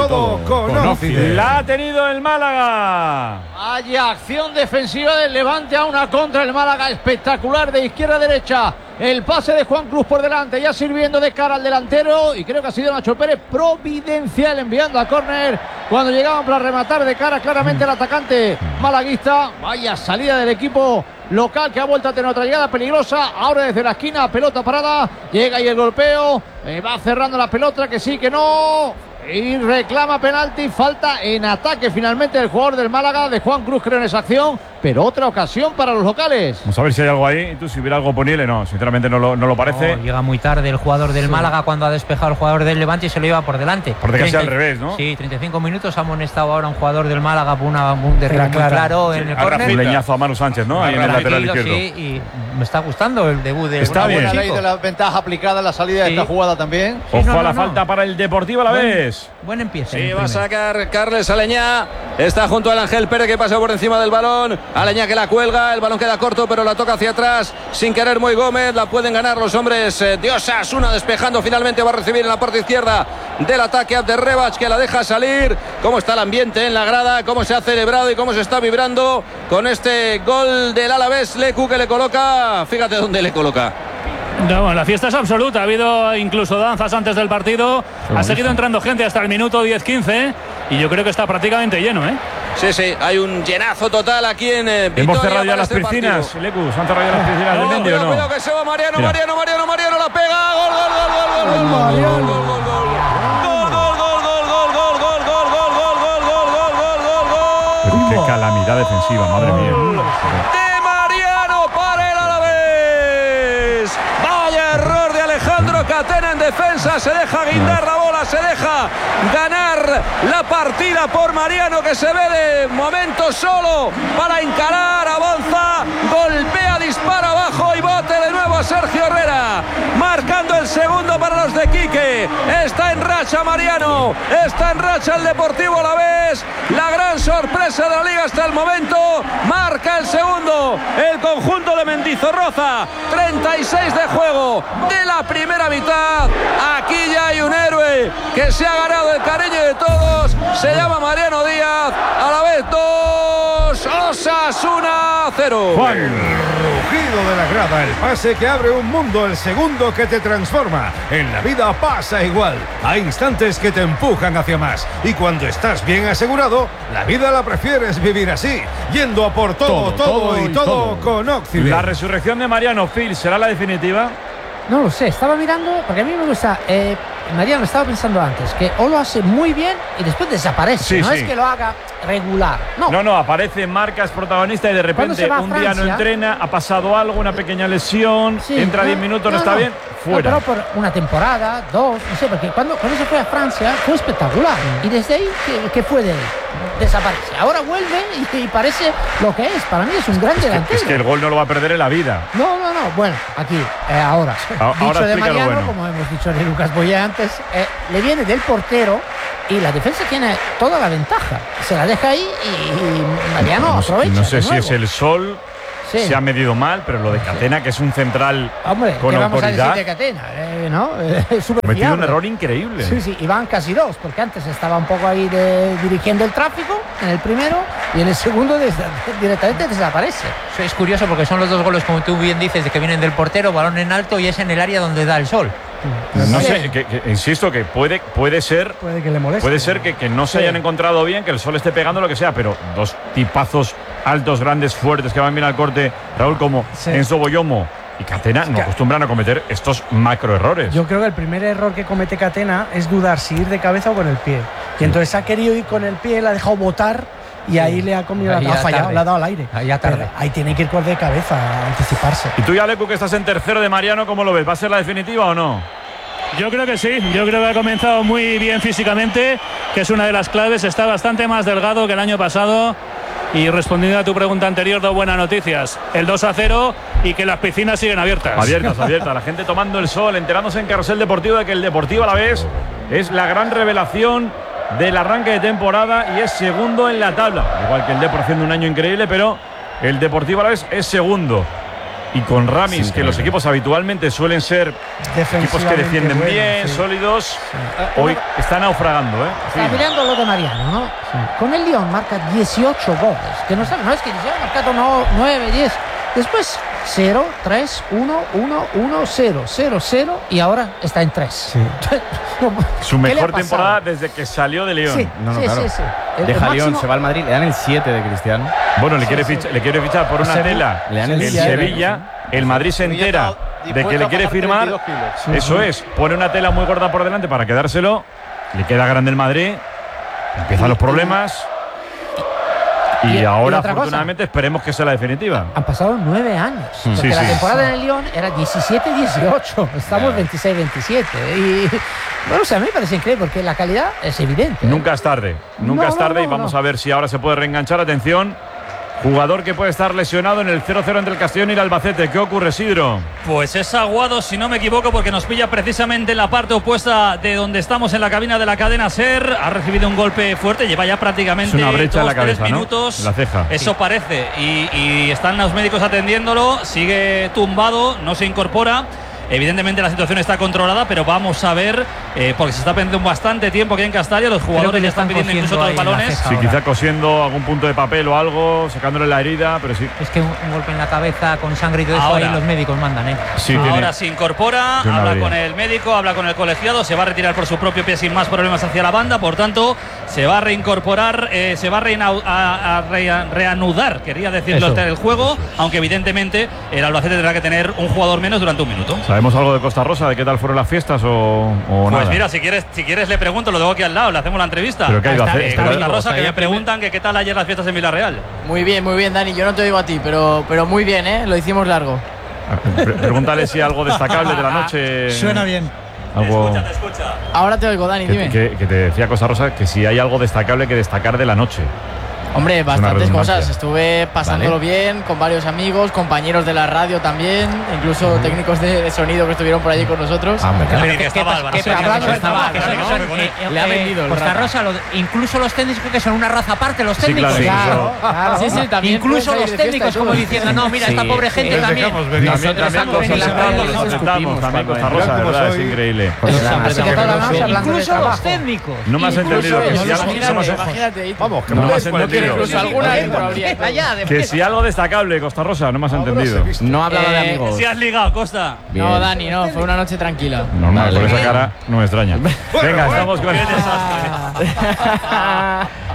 con Occident. La ha tenido el Málaga. Hay acción defensiva del Levante a una contra el Málaga, espectacular, de izquierda a derecha. El pase de Juan Cruz por delante, ya sirviendo de cara al delantero, y creo que ha sido Nacho Pérez providencial enviando a córner cuando llegaban para rematar de cara claramente al atacante malaguista. Vaya salida del equipo local, que ha vuelto a tener otra llegada peligrosa. Ahora desde la esquina, pelota parada, llega ahí el golpeo, va cerrando la pelota, que sí, que no, y reclama penalti. Falta en ataque finalmente del jugador del Málaga, de Juan Cruz, creo, en esa acción, pero otra ocasión para los locales. Vamos a ver si hay algo ahí. Tú, si hubiera algo ponible, no, sinceramente no lo parece. No, llega muy tarde el jugador del Málaga cuando ha despejado el jugador del Levante y se lo iba por delante. Parece que sea al revés, ¿no? Sí, 35 minutos, ha amonestado ahora un jugador del Málaga por un derribo muy claro en el córner. Un leñazo a Manu Sánchez, ¿no? Ahí en el lateral izquierdo. Sí, y me está gustando el debut del Está bien. Una ley de la ventaja aplicada en la salida de esta jugada también. Ojo a la falta para el Deportivo Alavés. Buen empiezo. Sí, va a sacar Carles Aleñá. Está junto al Ángel Pérez, que pasa por encima del balón. Aleñá, que la cuelga. El balón queda corto, pero la toca hacia atrás. Sin querer, Moy Gómez. La pueden ganar los hombres de Osasuna. Despejando finalmente. Va a recibir en la parte izquierda del ataque Abderrebach, que la deja salir. Cómo está el ambiente en la grada. Cómo se ha celebrado y cómo se está vibrando con este gol del Alavés. Lecu, que le coloca. Fíjate dónde le coloca. No, bueno, la fiesta es absoluta. Ha habido incluso danzas antes del partido. Ha seguido entrando gente hasta el minuto 10-15 y yo creo que está prácticamente lleno, ¿eh? Sí, sí, hay un llenazo total aquí en Vitoria. Hemos cerrado ya las piscinas, Lecu. ¿Se han cerrado ya las piscinas del Mendy o no? Cuidado que se va Mariano, Mariano la pega. Gol. Qué calamidad defensiva, madre mía. De Mariano para el Alavés. Vaya error de Alejandro Catena en defensa. Se deja guindar la bola, se deja ganar la partida por Mariano, que se ve de momento solo para encarar, avanza, golpea, dispara abajo y bote de nuevo a Sergio Herrera, marcando el segundo para los de Quique. Está en racha Mariano, está en racha el Deportivo Alavés, la gran sorpresa de la liga hasta el momento. Marca el segundo el conjunto de Mendizorroza. 36 de juego de la primera mitad. Aquí ya hay un héroe que se ha ganado el cariño de todos. Se llama Mariano Díaz. Alavés 2, Osasuna 0. Juan, el rugido de la grada, el pase que abre un mundo, el segundo que te transforma. En la vida pasa igual. Hay instantes que te empujan hacia más. Y cuando estás bien asegurado, la vida la prefieres vivir así, yendo a por todo con Occident. La resurrección de Mariano, Phil, ¿será la definitiva? No lo sé, estaba mirando, porque a mí me gusta. Mariano, estaba pensando antes que o lo hace muy bien y después desaparece. No es que lo haga regular. No, aparece, marca, es protagonista y de repente un día no entrena, ha pasado algo, una pequeña lesión, entra 10 minutos, no está bien, fuera. Pero por una temporada, 2, no sé, porque cuando se fue a Francia fue espectacular. Y desde ahí, ¿qué fue de él? Desaparece. Ahora vuelve y parece lo que es. Para mí es un gran delantero. Es que el gol no lo va a perder en la vida. No. Bueno, aquí, ahora. Dicho de Mariano, como hemos dicho de Lucas Boyé antes, le viene del portero y la defensa tiene toda la ventaja. Se la deja ahí y Mariano aprovecha. No sé si es el sol. Sí. Se ha medido mal, pero lo de Catena, que es un central con autoridad. Vamos a decir de Catena, ¿no? Ha metido un error increíble. Sí, y van casi 2, porque antes estaba un poco ahí dirigiendo el tráfico en el primero y en el segundo directamente desaparece. Eso es curioso porque son los 2 goles, como tú bien dices, de que vienen del portero, balón en alto y es en el área donde da el sol. No sé, insisto que puede ser que le moleste. Puede ser que no se hayan encontrado bien, que el sol esté pegando lo que sea, pero 2 tipazos altos, grandes, fuertes que van bien al corte, Raúl, como Enzo Boyomo y Catena, no acostumbran a cometer estos macroerrores. Yo creo que el primer error que comete Catena es dudar si ir de cabeza o con el pie. Y entonces ha querido ir con el pie, la ha dejado botar y ahí le ha comido, ha fallado, le ha dado al aire. Ahí tiene que ir de cabeza a anticiparse. Y tú, Alecu, que estás en tercero de Mariano, ¿cómo lo ves? ¿Va a ser la definitiva o no? Yo creo que sí, yo creo que ha comenzado muy bien físicamente, que es una de las claves, está bastante más delgado que el año pasado. Y respondiendo a tu pregunta anterior, 2 buenas noticias: el 2-0 y que las piscinas siguen abiertas. Abiertas. La gente tomando el sol, enterándose en Carrusel Deportivo de que el Deportivo Alavés es la gran revelación del arranque de temporada y es segundo en la tabla. Igual que el Depor haciendo un año increíble, pero el Deportivo Alavés es segundo. Y con Ramis, que los equipos habitualmente suelen ser equipos que defienden bien, sólidos, hoy está naufragando. Está mirando lo de Mariano, ¿no? Con el Lyon marca 18 goles, que no es que ha marcado 9, 10. Después 0, 3, 1, 1, 1, 0, 0, 0 y ahora está en 3. Su mejor temporada desde que salió de Lyon. Sí. Deja Lyon, se va al Madrid, le dan el 7 de Cristiano. Bueno, le quiere fichar por una tela en Sevilla. El Madrid se entera de que le quiere firmar. Eso es, pone una tela muy gorda por delante para quedárselo. Le queda grande el Madrid. Empiezan los problemas. Y ahora, afortunadamente, esperemos que sea la definitiva. Han pasado 9 años. Porque la temporada en el Lyon era 17-18. Estamos 26-27. Y bueno, a mí me parece increíble porque la calidad es evidente. Nunca es tarde. Y vamos a ver si ahora se puede reenganchar. Atención. Jugador que puede estar lesionado en el 0-0 entre el Castellón y el Albacete. ¿Qué ocurre, Sidro? Pues es Aguado, si no me equivoco, porque nos pilla precisamente en la parte opuesta de donde estamos en la cabina de la cadena SER. Ha recibido un golpe fuerte, lleva ya prácticamente una brecha 2, en la cabeza, 3 minutos. En la ceja. Eso parece. Y están los médicos atendiéndolo. Sigue tumbado, no se incorpora. Evidentemente la situación está controlada, pero vamos a ver, porque se está perdiendo bastante tiempo aquí en Castalia. Los jugadores ya están pidiendo incluso otros balones. Sí, quizá cosiendo algún punto de papel o algo, sacándole la herida, pero sí. Es que un golpe en la cabeza con sangre y todo eso, ahí los médicos mandan, Sí, ahora se incorpora, habla con el médico, habla con el colegiado, se va a retirar por su propio pie sin más problemas hacia la banda, por tanto, se va a reincorporar, se va a reanudar, quería decirlo, el juego, aunque evidentemente el Albacete tendrá que tener un jugador menos durante un minuto. ¿Sabemos algo de Costa Rosa? ¿De qué tal fueron las fiestas o pues nada? Pues mira, si quieres le pregunto, lo tengo aquí al lado, le hacemos la entrevista. ¿Pero qué ha ido a hacer? Costa Rosa, que me preguntan que qué tal ayer las fiestas en Villarreal. Muy bien, Dani. Yo no te oigo a ti, pero muy bien, Lo hicimos largo. Pregúntale si algo destacable de la noche. Suena bien. Algo... Te escucha. Ahora te oigo, Dani, dime. Que te decía Costa Rosa que si hay algo destacable que destacar de la noche. Hombre, bastantes cosas. Estuve pasándolo bien con varios amigos, compañeros de la radio también, incluso técnicos de sonido que estuvieron por allí con nosotros. Le ha vendido Costa Rosa, incluso los técnicos que son una raza aparte, los técnicos. Sí, claro. Sí, también incluso los técnicos, como diciendo, no, mira, esta pobre gente también. Nosotros también Costa Rosa, de verdad, es increile. Incluso los técnicos. No me has entendido. Vamos, que no me has entendido. Que si algo destacable, Costa Rosa, no me has entendido. No ha hablado de amigos. Si has ligado, Costa. Bien. No, Dani, no, fue una noche tranquila. Normal, por esa cara no me extraña. Venga, estamos con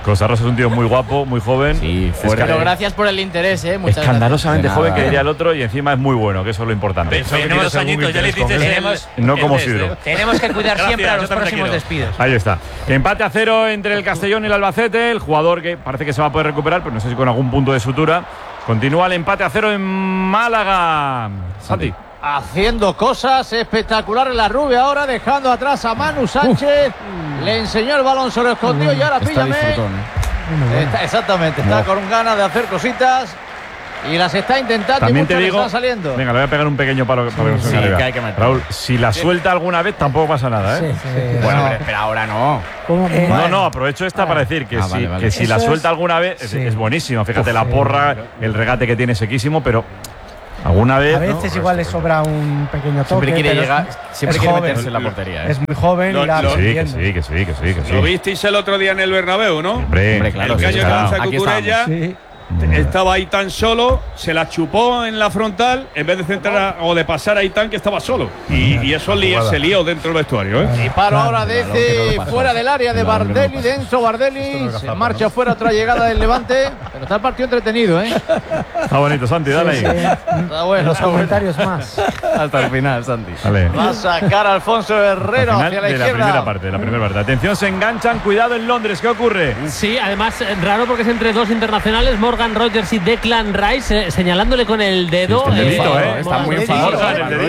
Costa Rosa es un tío muy guapo, muy joven. Sí, pero gracias por el interés, muchas escandalosamente joven, que diría el otro, y encima es muy bueno, que eso es lo importante. Tenemos 2 añitos, ya le dices. No como Sidro. Tenemos que cuidar siempre a los próximos despidos. Ahí está. Empate a 0 entre el Castellón y el Albacete. El jugador que parece que se va a poder recuperar, pero no sé si con algún punto de sutura. Continúa el empate a 0 en Málaga. Santi. Haciendo cosas espectaculares la Rubia ahora, dejando atrás a Manu Sánchez. Le enseñó el balón, se lo escondió y ahora píllame. Exactamente, está con ganas de hacer cositas y las está intentando. También y te digo, están saliendo. Venga, le voy a pegar un pequeño palo para que no se caiga. Raúl, si la suelta alguna vez tampoco pasa nada, ¿eh? Bueno, pero ahora no. No, aprovecho esta para decir que que si la suelta alguna vez es buenísimo. Fíjate, la porra, el regate que tiene sequísimo, pero alguna vez. A veces igual le sobra un pequeño toque. Siempre quiere llegar, siempre quiere meterse en la portería. Es muy joven y la que sí. Lo visteis el otro día en el Bernabéu, ¿no? Hombre, claro. El caño de Cucurella. Estaba Aitán solo, se la chupó en la frontal en vez de centrar o de pasar a Aitán, que estaba solo. Y eso se lió dentro del vestuario, Y paro ahora desde fuera del área de Bardelli, dentro Bardelli, se marcha fuera, otra llegada del Levante, pero está el partido entretenido, Está bonito, Santi, dale ahí. Está bueno, los comentarios más. Hasta el final, Santi. Dale. Va a sacar a Alfonso Herrero hacia la izquierda. La primera parte. Atención, se enganchan, cuidado en Londres, ¿qué ocurre? Sí, además raro porque es entre 2 internacionales, Morgan Rogers y Declan Rice, señalándole con el dedo. Está muy enfadado.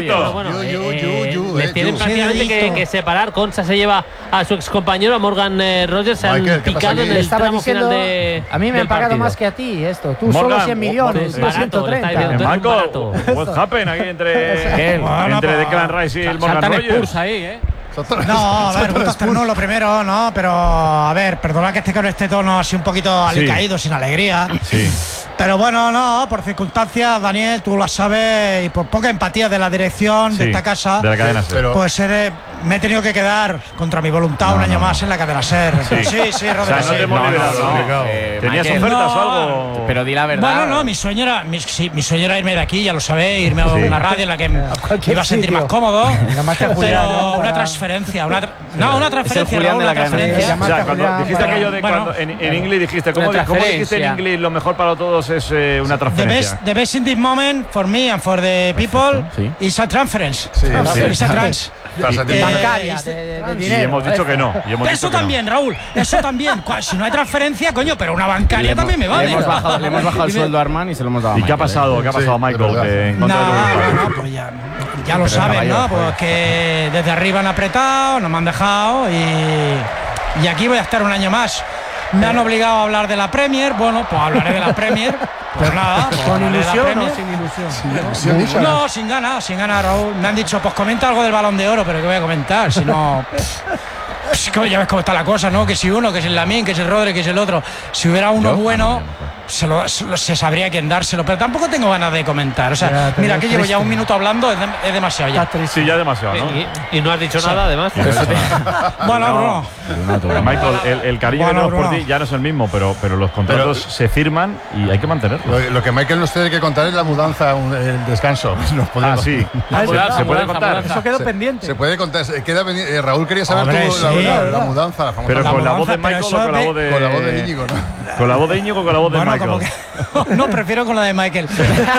Les tienen prácticamente que separar. Concha se lleva a su excompañero, a Morgan Rogers, se han picado en el tramo final de. A mí me han pagado más que a ti esto. Tú solo 100 millones, 130. Marco, what happened aquí entre Declan Rice y el Morgan Rogers? No, a ver, no, lo primero, no, pero a ver, perdona que esté con este tono así un poquito alicaído, sin alegría. Sí. Pero bueno, no, por circunstancias, Daniel, tú lo sabes, y por poca empatía de la dirección de esta casa, de la cadena SER. Pues me he tenido que quedar contra mi voluntad un año más en la cadena SER. Sí, Rodri. O sea, no te hemos liberado. ¿Tenías ofertas o algo? Pero di la verdad. Bueno, no, mi sueño era irme de aquí, ya lo sabéis, irme a una radio en la que me iba a sentir más cómodo. Pero una transferencia, una transferencia, Raúl, una transferencia. O sea, cuando dijiste aquello de cuando en inglés dijiste, ¿cómo dijiste en inglés? Lo mejor para todos es una transferencia. The best in this moment for me and for the people is a transference. Is a trans. Bancaria, de dinero. Y hemos dicho que no. Eso también, Raúl, eso también. Si no hay transferencia, coño, pero una bancaria también me vale. Le hemos bajado el sueldo a Armand y se lo hemos dado a Michael. ¿Y qué ha pasado? ¿Qué ha pasado a Michael? No, pues ya lo saben, ¿no? Pues que desde arriba han apretado, no me han dejado y aquí voy a estar un año más. Me han obligado a hablar de la Premier. Bueno, pues hablaré de la Premier. Pues nada. ¿Con ilusión o sin ilusión? No, sin ganas, Raúl. Me han dicho, pues comenta algo del Balón de Oro, pero ¿qué voy a comentar? Si no. Ya ves cómo está la cosa, ¿no? Que si uno, que si el Lamine, que si el Rodri, que si el otro. Si hubiera uno bueno, se sabría quién dárselo. Pero tampoco tengo ganas de comentar. O sea, mira, que llevo ya un minuto hablando, es demasiado ya. Sí, ya demasiado, ¿no? Y no has dicho nada, además. Bueno, Bruno. Michael, el cariño que tenemos por ti ya no es el mismo, pero los contratos se firman y hay que mantenerlos. Lo que Michael nos tiene que contar es la mudanza, el descanso. Sí. ¿Se puede contar? Eso quedó pendiente. Se puede contar. Raúl quería saber la mudanza, la famosa. Pero con la voz de Michael o con la voz de. Con la voz de Íñigo, ¿no? Con la voz de Íñigo o con la voz de Michael. No, prefiero con la de Michael.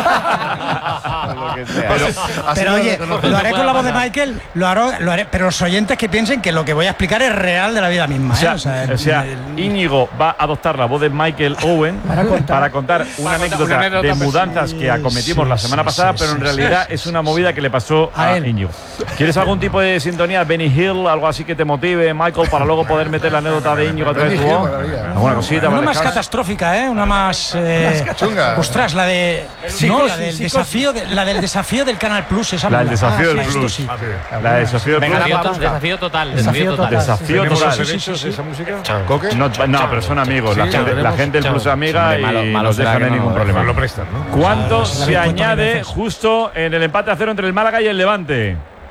Pero oye, lo haré con la voz de Michael, lo haré, pero los oyentes que piensen que lo que voy a explicar es real de la vida misma. O sea, Íñigo va a adoptar la voz de Michael Owen para contar una anécdota de mudanzas que acometimos la semana pasada, pero en realidad es una movida que le pasó a Íñigo. ¿Quieres algún tipo de sintonía? Benny Hill, algo así que te motive, Michael, para luego poder meter la anécdota de Íñigo a través de tu voz? ¿Alguna cosita? Una más catastrófica, una más. Ostras, la de. No, la del desafío, la del desafío del Canal Plus. La del desafío del Plus. La del desafío del Plus. Desafío total. Desafío total. ¿Esa música? No, pero son amigos. La gente del Plus es amiga y no nos dejan en ningún problema. Lo prestan, ¿no? ¿Cuánto se añade justo en el empate a 0 entre el Málaga y el Levante?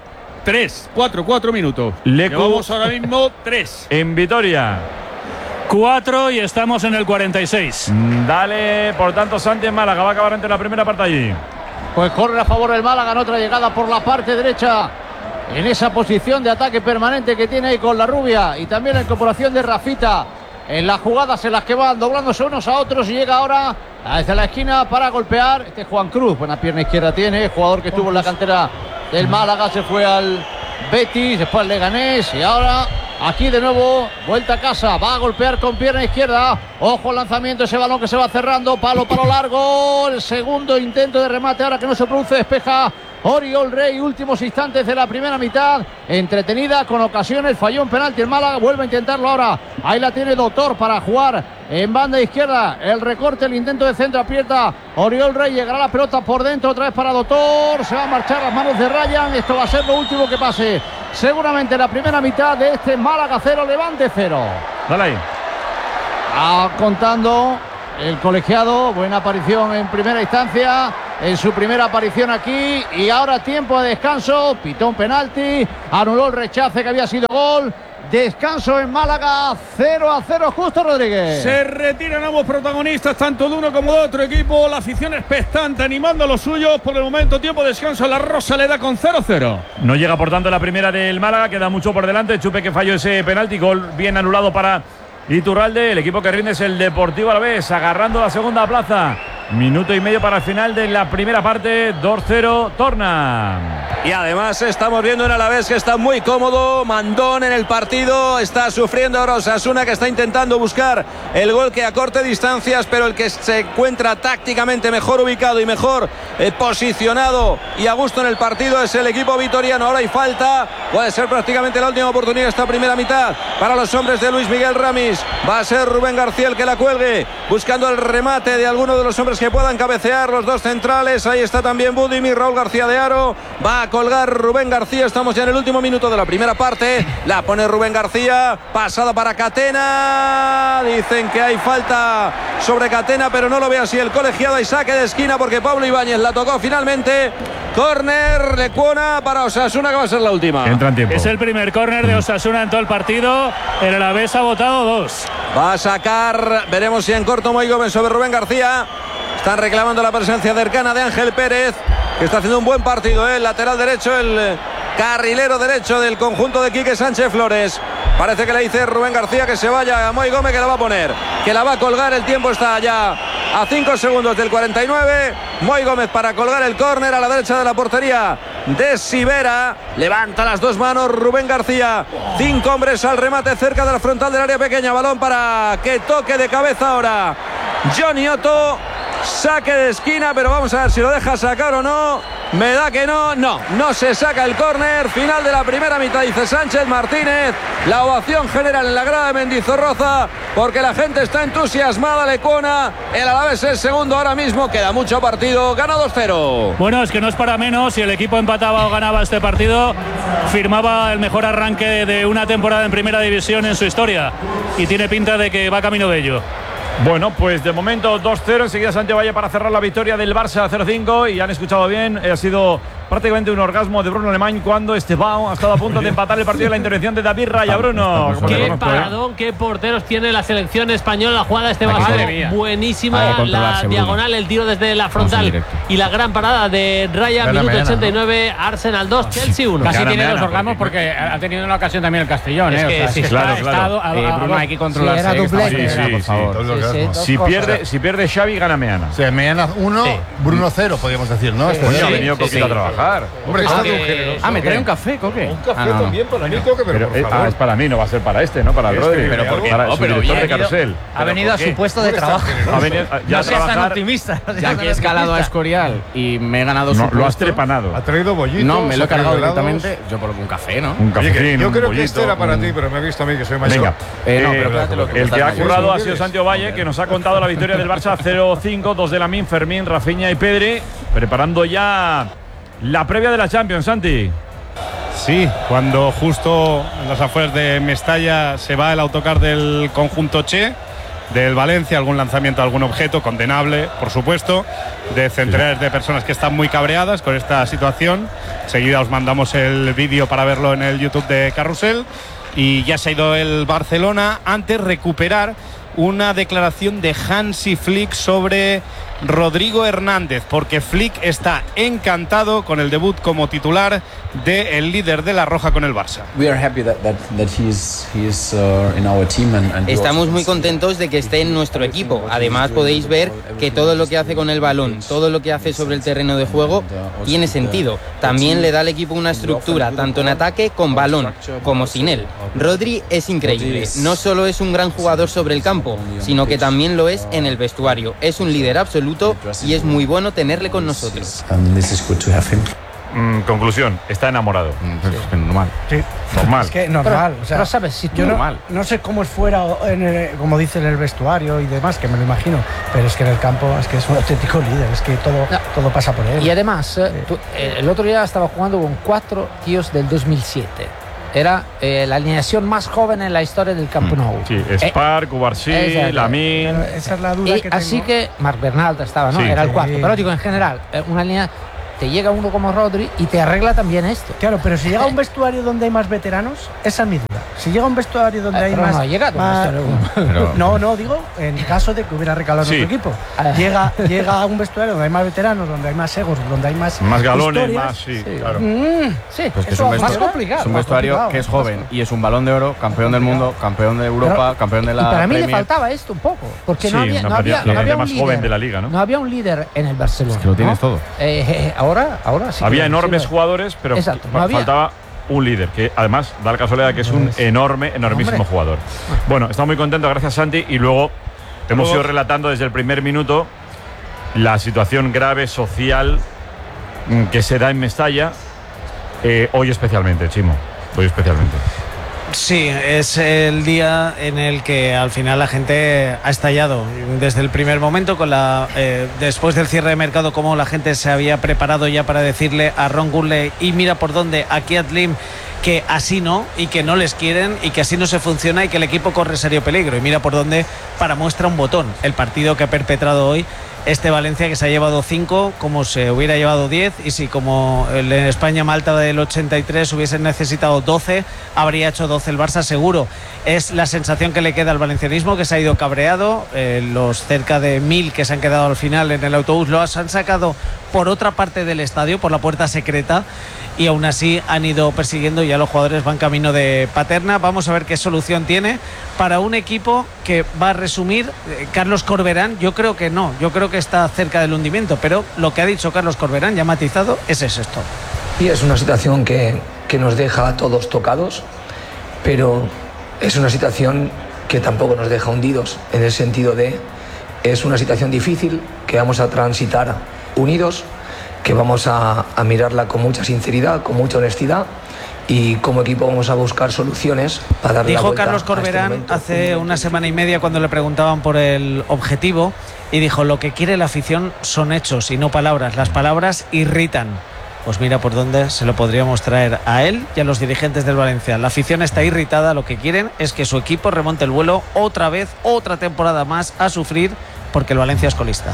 4 minutos. Llevamos ahora mismo 3. En Vitoria. 4 y estamos en el 46. Dale, por tanto, Santi en Málaga. Va a acabar entre la primera parte allí. Pues corre a favor del Málaga en otra llegada por la parte derecha. En esa posición de ataque permanente que tiene ahí con la Rubia. Y también la incorporación de Rafita. en las jugadas en las que van doblándose unos a otros, y llega ahora desde la esquina para golpear. Este es Juan Cruz, buena pierna izquierda tiene, jugador que estuvo en la cantera del Málaga, se fue al Betis, después al Leganés, y ahora aquí de nuevo, vuelta a casa, va a golpear con pierna izquierda. Ojo al lanzamiento, ese balón que se va cerrando, palo largo, el segundo intento de remate ahora que no se produce, despeja Oriol Rey, últimos instantes de la primera mitad, entretenida con ocasiones, falló un penalti el Málaga, vuelve a intentarlo ahora, ahí la tiene Doctor para jugar en banda izquierda, el recorte, el intento de centro, aprieta Oriol Rey, llegará la pelota por dentro, otra vez para Doctor, se va a marchar las manos de Ryan, esto va a ser lo último que pase, seguramente la primera mitad de este Málaga 0, Levante 0. Dale ahí. Contando el colegiado, buena aparición en primera instancia, en su primera aparición aquí, y ahora tiempo de descanso, pitó un penalti, anuló el rechace que había sido gol. Descanso en Málaga, 0-0, Justo Rodríguez. Se retiran ambos protagonistas, tanto de uno como de otro equipo. La afición expectante, animando a los suyos. Por el momento, tiempo de descanso. La Rosaleda con 0-0. No llega, por tanto, la primera del Málaga. Queda mucho por delante. Chupe que falló ese penalti. Gol bien anulado para Iturralde. El equipo que rinde es el Deportivo Alavés, agarrando la segunda plaza. Minuto y medio para el final de la primera parte. 2-0, Torna. Y además estamos viendo en Alavés que está muy cómodo, mandón en el partido, está sufriendo ahora Osasuna, que está intentando buscar el gol que acorte distancias, pero el que se encuentra tácticamente mejor ubicado y mejor posicionado y a gusto en el partido es el equipo vitoriano. Ahora hay falta, puede ser prácticamente la última oportunidad de esta primera mitad para los hombres de Luis Miguel Ramis. Va a ser Rubén García el que la cuelgue, buscando el remate de alguno de los hombres que puedan cabecear, los dos centrales. Ahí está también Budimir, Raúl García de Haro, va a colgar Rubén García. Estamos ya en el último minuto de la primera parte, la pone Rubén García, pasada para Catena, dicen que hay falta sobre Catena, pero no lo ve así el colegiado, y saque de esquina porque Pablo Ibáñez la tocó finalmente. Córner Lecuona para Osasuna, que va a ser la última. Entra en tiempo. Es el primer córner de Osasuna en todo el partido. El Alavés ha votado 2. Va a sacar, veremos si en corto Moy Gómez sobre Rubén García. Están reclamando la presencia cercana de Ángel Pérez, que está haciendo un buen partido, el lateral derecho, el carrilero derecho del conjunto de Quique Sánchez Flores. Parece que le dice Rubén García que se vaya a Moy Gómez, que la va a poner, que la va a colgar. El tiempo está ya a 5 segundos del 49. Moy Gómez para colgar el córner a la derecha de la portería de Sivera. Levanta las dos manos Rubén García. 5 hombres al remate cerca de la frontal del área pequeña. Balón para que toque de cabeza ahora Johnny Otto. Saque de esquina, pero vamos a ver si lo deja sacar o no. Me da que no se saca el córner. Final de la primera mitad, dice Sánchez Martínez. La ovación general en la grada de Mendizorroza, porque la gente está entusiasmada. Lecuona, el Alavés es segundo ahora mismo, queda mucho partido, gana 2-0. Bueno, es que no es para menos. Si el equipo empataba o ganaba este partido, firmaba el mejor arranque de una temporada en primera división en su historia, y tiene pinta de que va camino de ello. Bueno, pues de momento 2-0. Enseguida Santiago Valle para cerrar la victoria del Barça 0-5. Y han escuchado bien, ha sido prácticamente un orgasmo de Bruno Alemán cuando Esteban ha estado a punto de empatar el partido de la intervención de David Raya. Bruno, qué paradón, qué porteros tiene la selección española. La jugada de Esteban, buenísima, la diagonal, el tiro desde la frontal y la gran parada de Raya. Minuto 89, ¿no? Arsenal 2, Chelsea 1. Casi tiene los orgasmos porque ha tenido una ocasión también el Castellón. Claro. Bruno, hay que controlarse. Por favor. Si pierde Xavi, gana Meana. Sí, Meana 1, Bruno 0, podríamos decir, ¿no? Ha venido Coquito a trabajar. Hombre, me trae un café, Coque. Un café también para mí, Coque, pero por favor. Es para mí, no va a ser para este, ¿no? Para el Rodri. Pero porque para su director de carrusel. Ha venido a su puesto de trabajo. Ha venido ya a trabajar. Optimista. Ya que he escalado a Escorial y me he ganado su puesto. Lo has trepanado. Ha traído bollitos. No, me lo he cargado directamente. Yo por un café, ¿no? Un café. Yo creo que este era para ti, pero me he visto a mí que soy mayor. Venga. El que ha currado ha sido Santiago Valle, que nos ha contado la victoria del Barça 0-5, 2 de Lamine, Fermín, Rafinha y Pedri, preparando ya la previa de la Champions, Santi. Sí, cuando justo en las afueras de Mestalla se va el autocar del conjunto Che, del Valencia, algún lanzamiento, algún objeto, condenable, por supuesto, de centenares de personas que están muy cabreadas con esta situación. Enseguida os mandamos el vídeo para verlo en el YouTube de Carrusel. y ya se ha ido el Barcelona. Antes, recuperar una declaración de Hansi Flick sobre Rodrigo Hernández, porque Flick está encantado con el debut como titular del líder de la Roja con el Barça. Estamos muy contentos de que esté en nuestro equipo. Además podéis ver que todo lo que hace con el balón, todo lo que hace sobre el terreno de juego tiene sentido. También le da al equipo una estructura, tanto en ataque con balón como sin él. Rodri es increíble. No solo es un gran jugador sobre el campo, sino que también lo es en el vestuario. Es un líder absoluto y es muy bueno tenerle con nosotros. Conclusión, está enamorado. Normal. Sí. Normal. Es que normal. Pero sabes, si tú no sé cómo es fuera, como dice en el vestuario y demás, que me lo imagino, pero es que en el campo es que es un auténtico líder, es que todo pasa por él. Y además, el otro día estaba jugando con 4 tíos del 2007. Era la alineación más joven en la historia del Camp Nou. Sí, Spark, Cubarsí, Lamine. Esa es la duda que tengo. Así que Marc Bernal estaba, ¿no? Sí, Era el 4. Pero digo, en general, una línea. Te llega uno como Rodri y te arregla también esto. Claro, pero si llega a un vestuario donde hay más veteranos, esa es mi duda. Si llega a un vestuario donde hay más... No ha llegado No, digo, en caso de que hubiera recalado nuestro equipo. Llega a un vestuario donde hay más veteranos, donde hay más egos, donde hay más galones, más, claro. Pues eso es más complicado. Es un vestuario que es joven y es un Balón de Oro, campeón del mundo, campeón de Europa, campeón de la Y para mí Premier. le faltaba esto un poco, porque no había un más líder, joven de la liga, ¿no? No había un líder en el Barcelona. Es que lo tienes todo. Ahora sí. Había enormes jugadores, pero faltaba un líder, que además da la casualidad que es un enormísimo jugador. Bueno, estamos muy contentos, gracias Santi, y luego hemos ido relatando desde el primer minuto la situación grave social que se da en Mestalla, hoy especialmente, Chimo, hoy especialmente. Sí, es el día en el que al final la gente ha estallado desde el primer momento con después del cierre de mercado, como la gente se había preparado ya para decirle a Ron Gurley y mira por dónde, aquí a Lim, que así no, y que no les quieren y que así no se funciona y que el equipo corre serio peligro, y mira por dónde, para muestra un botón el partido que ha perpetrado hoy este Valencia, que se ha llevado 5 como se hubiera llevado 10, y si como el España-Malta del 83 hubiesen necesitado 12, habría hecho 12 el Barça seguro. Es la sensación que le queda al valencianismo, que se ha ido cabreado. Los cerca de 1000 que se han quedado al final en el autobús los han sacado por otra parte del estadio, por la puerta secreta, y aún así han ido persiguiendo y ya los jugadores van camino de Paterna. Vamos a ver qué solución tiene para un equipo que va a resumir Carlos Corberán. Yo creo que no, yo creo que está cerca del hundimiento, pero lo que ha dicho Carlos Corberán, ya matizado, es esto. Y es una situación que nos deja a todos tocados, pero es una situación que tampoco nos deja hundidos, en el sentido de es una situación difícil que vamos a transitar unidos, que vamos a mirarla con mucha sinceridad, con mucha honestidad, y como equipo vamos a buscar soluciones para darle la vuelta. Dijo Carlos Corberán hace una semana y media, cuando le preguntaban por el objetivo, y dijo: lo que quiere la afición son hechos y no palabras, las palabras irritan. Pues mira por dónde se lo podríamos traer a él y a los dirigentes del Valencia. La afición está irritada, lo que quieren es que su equipo remonte el vuelo otra vez, otra temporada más a sufrir, porque el Valencia es colista.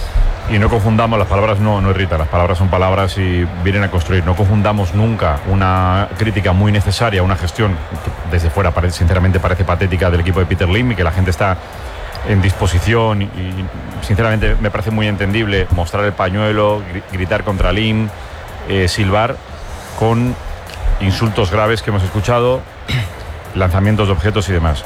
Y no confundamos, las palabras no irritan, las palabras son palabras y vienen a construir. No confundamos nunca una crítica muy necesaria, una gestión que desde fuera sinceramente parece patética del equipo de Peter Lim, y que la gente está en disposición, y sinceramente me parece muy entendible mostrar el pañuelo, gritar contra Lim, silbar, con insultos graves que hemos escuchado, lanzamientos de objetos y demás.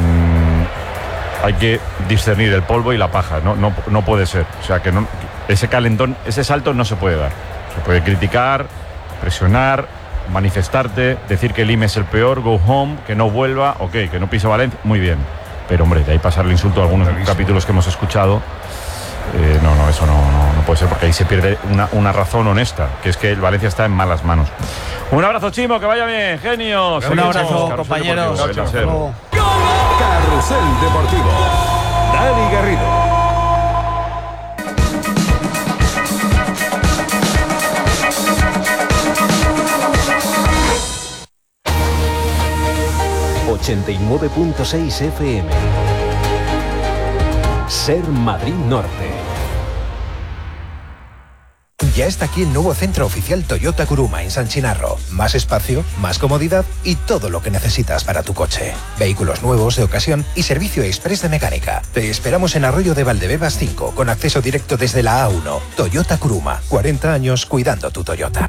Hay que discernir el polvo y la paja, no puede ser. O sea, que ese calentón, ese salto no se puede dar. Se puede criticar, presionar, manifestarte, decir que Lim es el peor, go home, que no vuelva, ok, que no pise Valencia, muy bien. Pero hombre, de ahí pasar el insulto a algunos capítulos que hemos escuchado, eso no puede ser, porque ahí se pierde una razón honesta, que es que el Valencia está en malas manos. Un abrazo, Chimo, que vaya bien, genios. Un abrazo, compañeros. Carrusel Deportivo. Dani Garrido. ...89.6 FM... Ser Madrid Norte. Ya está aquí el nuevo centro oficial Toyota Kuruma en San Chinarro. Más espacio, más comodidad y todo lo que necesitas para tu coche. Vehículos nuevos, de ocasión y servicio express de mecánica. Te esperamos en Arroyo de Valdebebas 5, con acceso directo desde la A1. Toyota Kuruma, 40 años cuidando tu Toyota.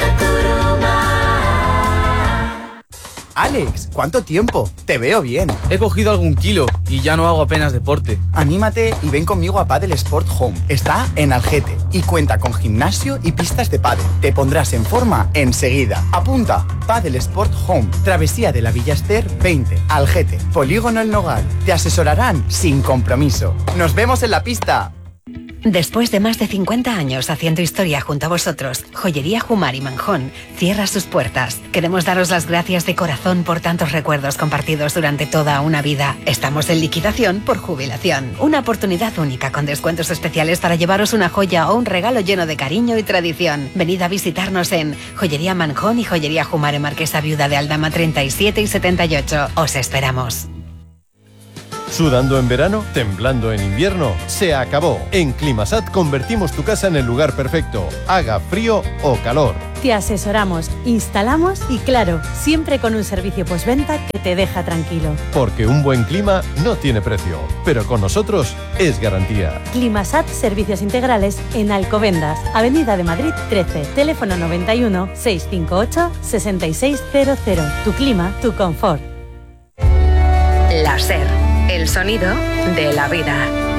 Alex, ¿cuánto tiempo? Te veo bien. He cogido algún kilo y ya no hago apenas deporte. Anímate y ven conmigo a Padel Sport Home. Está en Algete y cuenta con gimnasio y pistas de pádel. Te pondrás en forma enseguida. Apunta, Padel Sport Home, Travesía de la Villa Ester 20, Algete, Polígono El Nogal. Te asesorarán sin compromiso. ¡Nos vemos en la pista! Después de más de 50 años haciendo historia junto a vosotros, Joyería Jumar y Manjón cierra sus puertas. Queremos daros las gracias de corazón por tantos recuerdos compartidos durante toda una vida. Estamos en liquidación por jubilación. Una oportunidad única con descuentos especiales para llevaros una joya o un regalo lleno de cariño y tradición. Venid a visitarnos en Joyería Manjón y Joyería Jumar en Marquesa Viuda de Aldama 37 y 78. Os esperamos. ¿Sudando en verano? ¿Temblando en invierno? Se acabó. En Climasat convertimos tu casa en el lugar perfecto, haga frío o calor. Te asesoramos, instalamos y claro, siempre con un servicio postventa que te deja tranquilo. Porque un buen clima no tiene precio, pero con nosotros es garantía. Climasat Servicios Integrales en Alcobendas, Avenida de Madrid 13, teléfono 91 658 6600. Tu clima, tu confort. La SER. El sonido de la vida.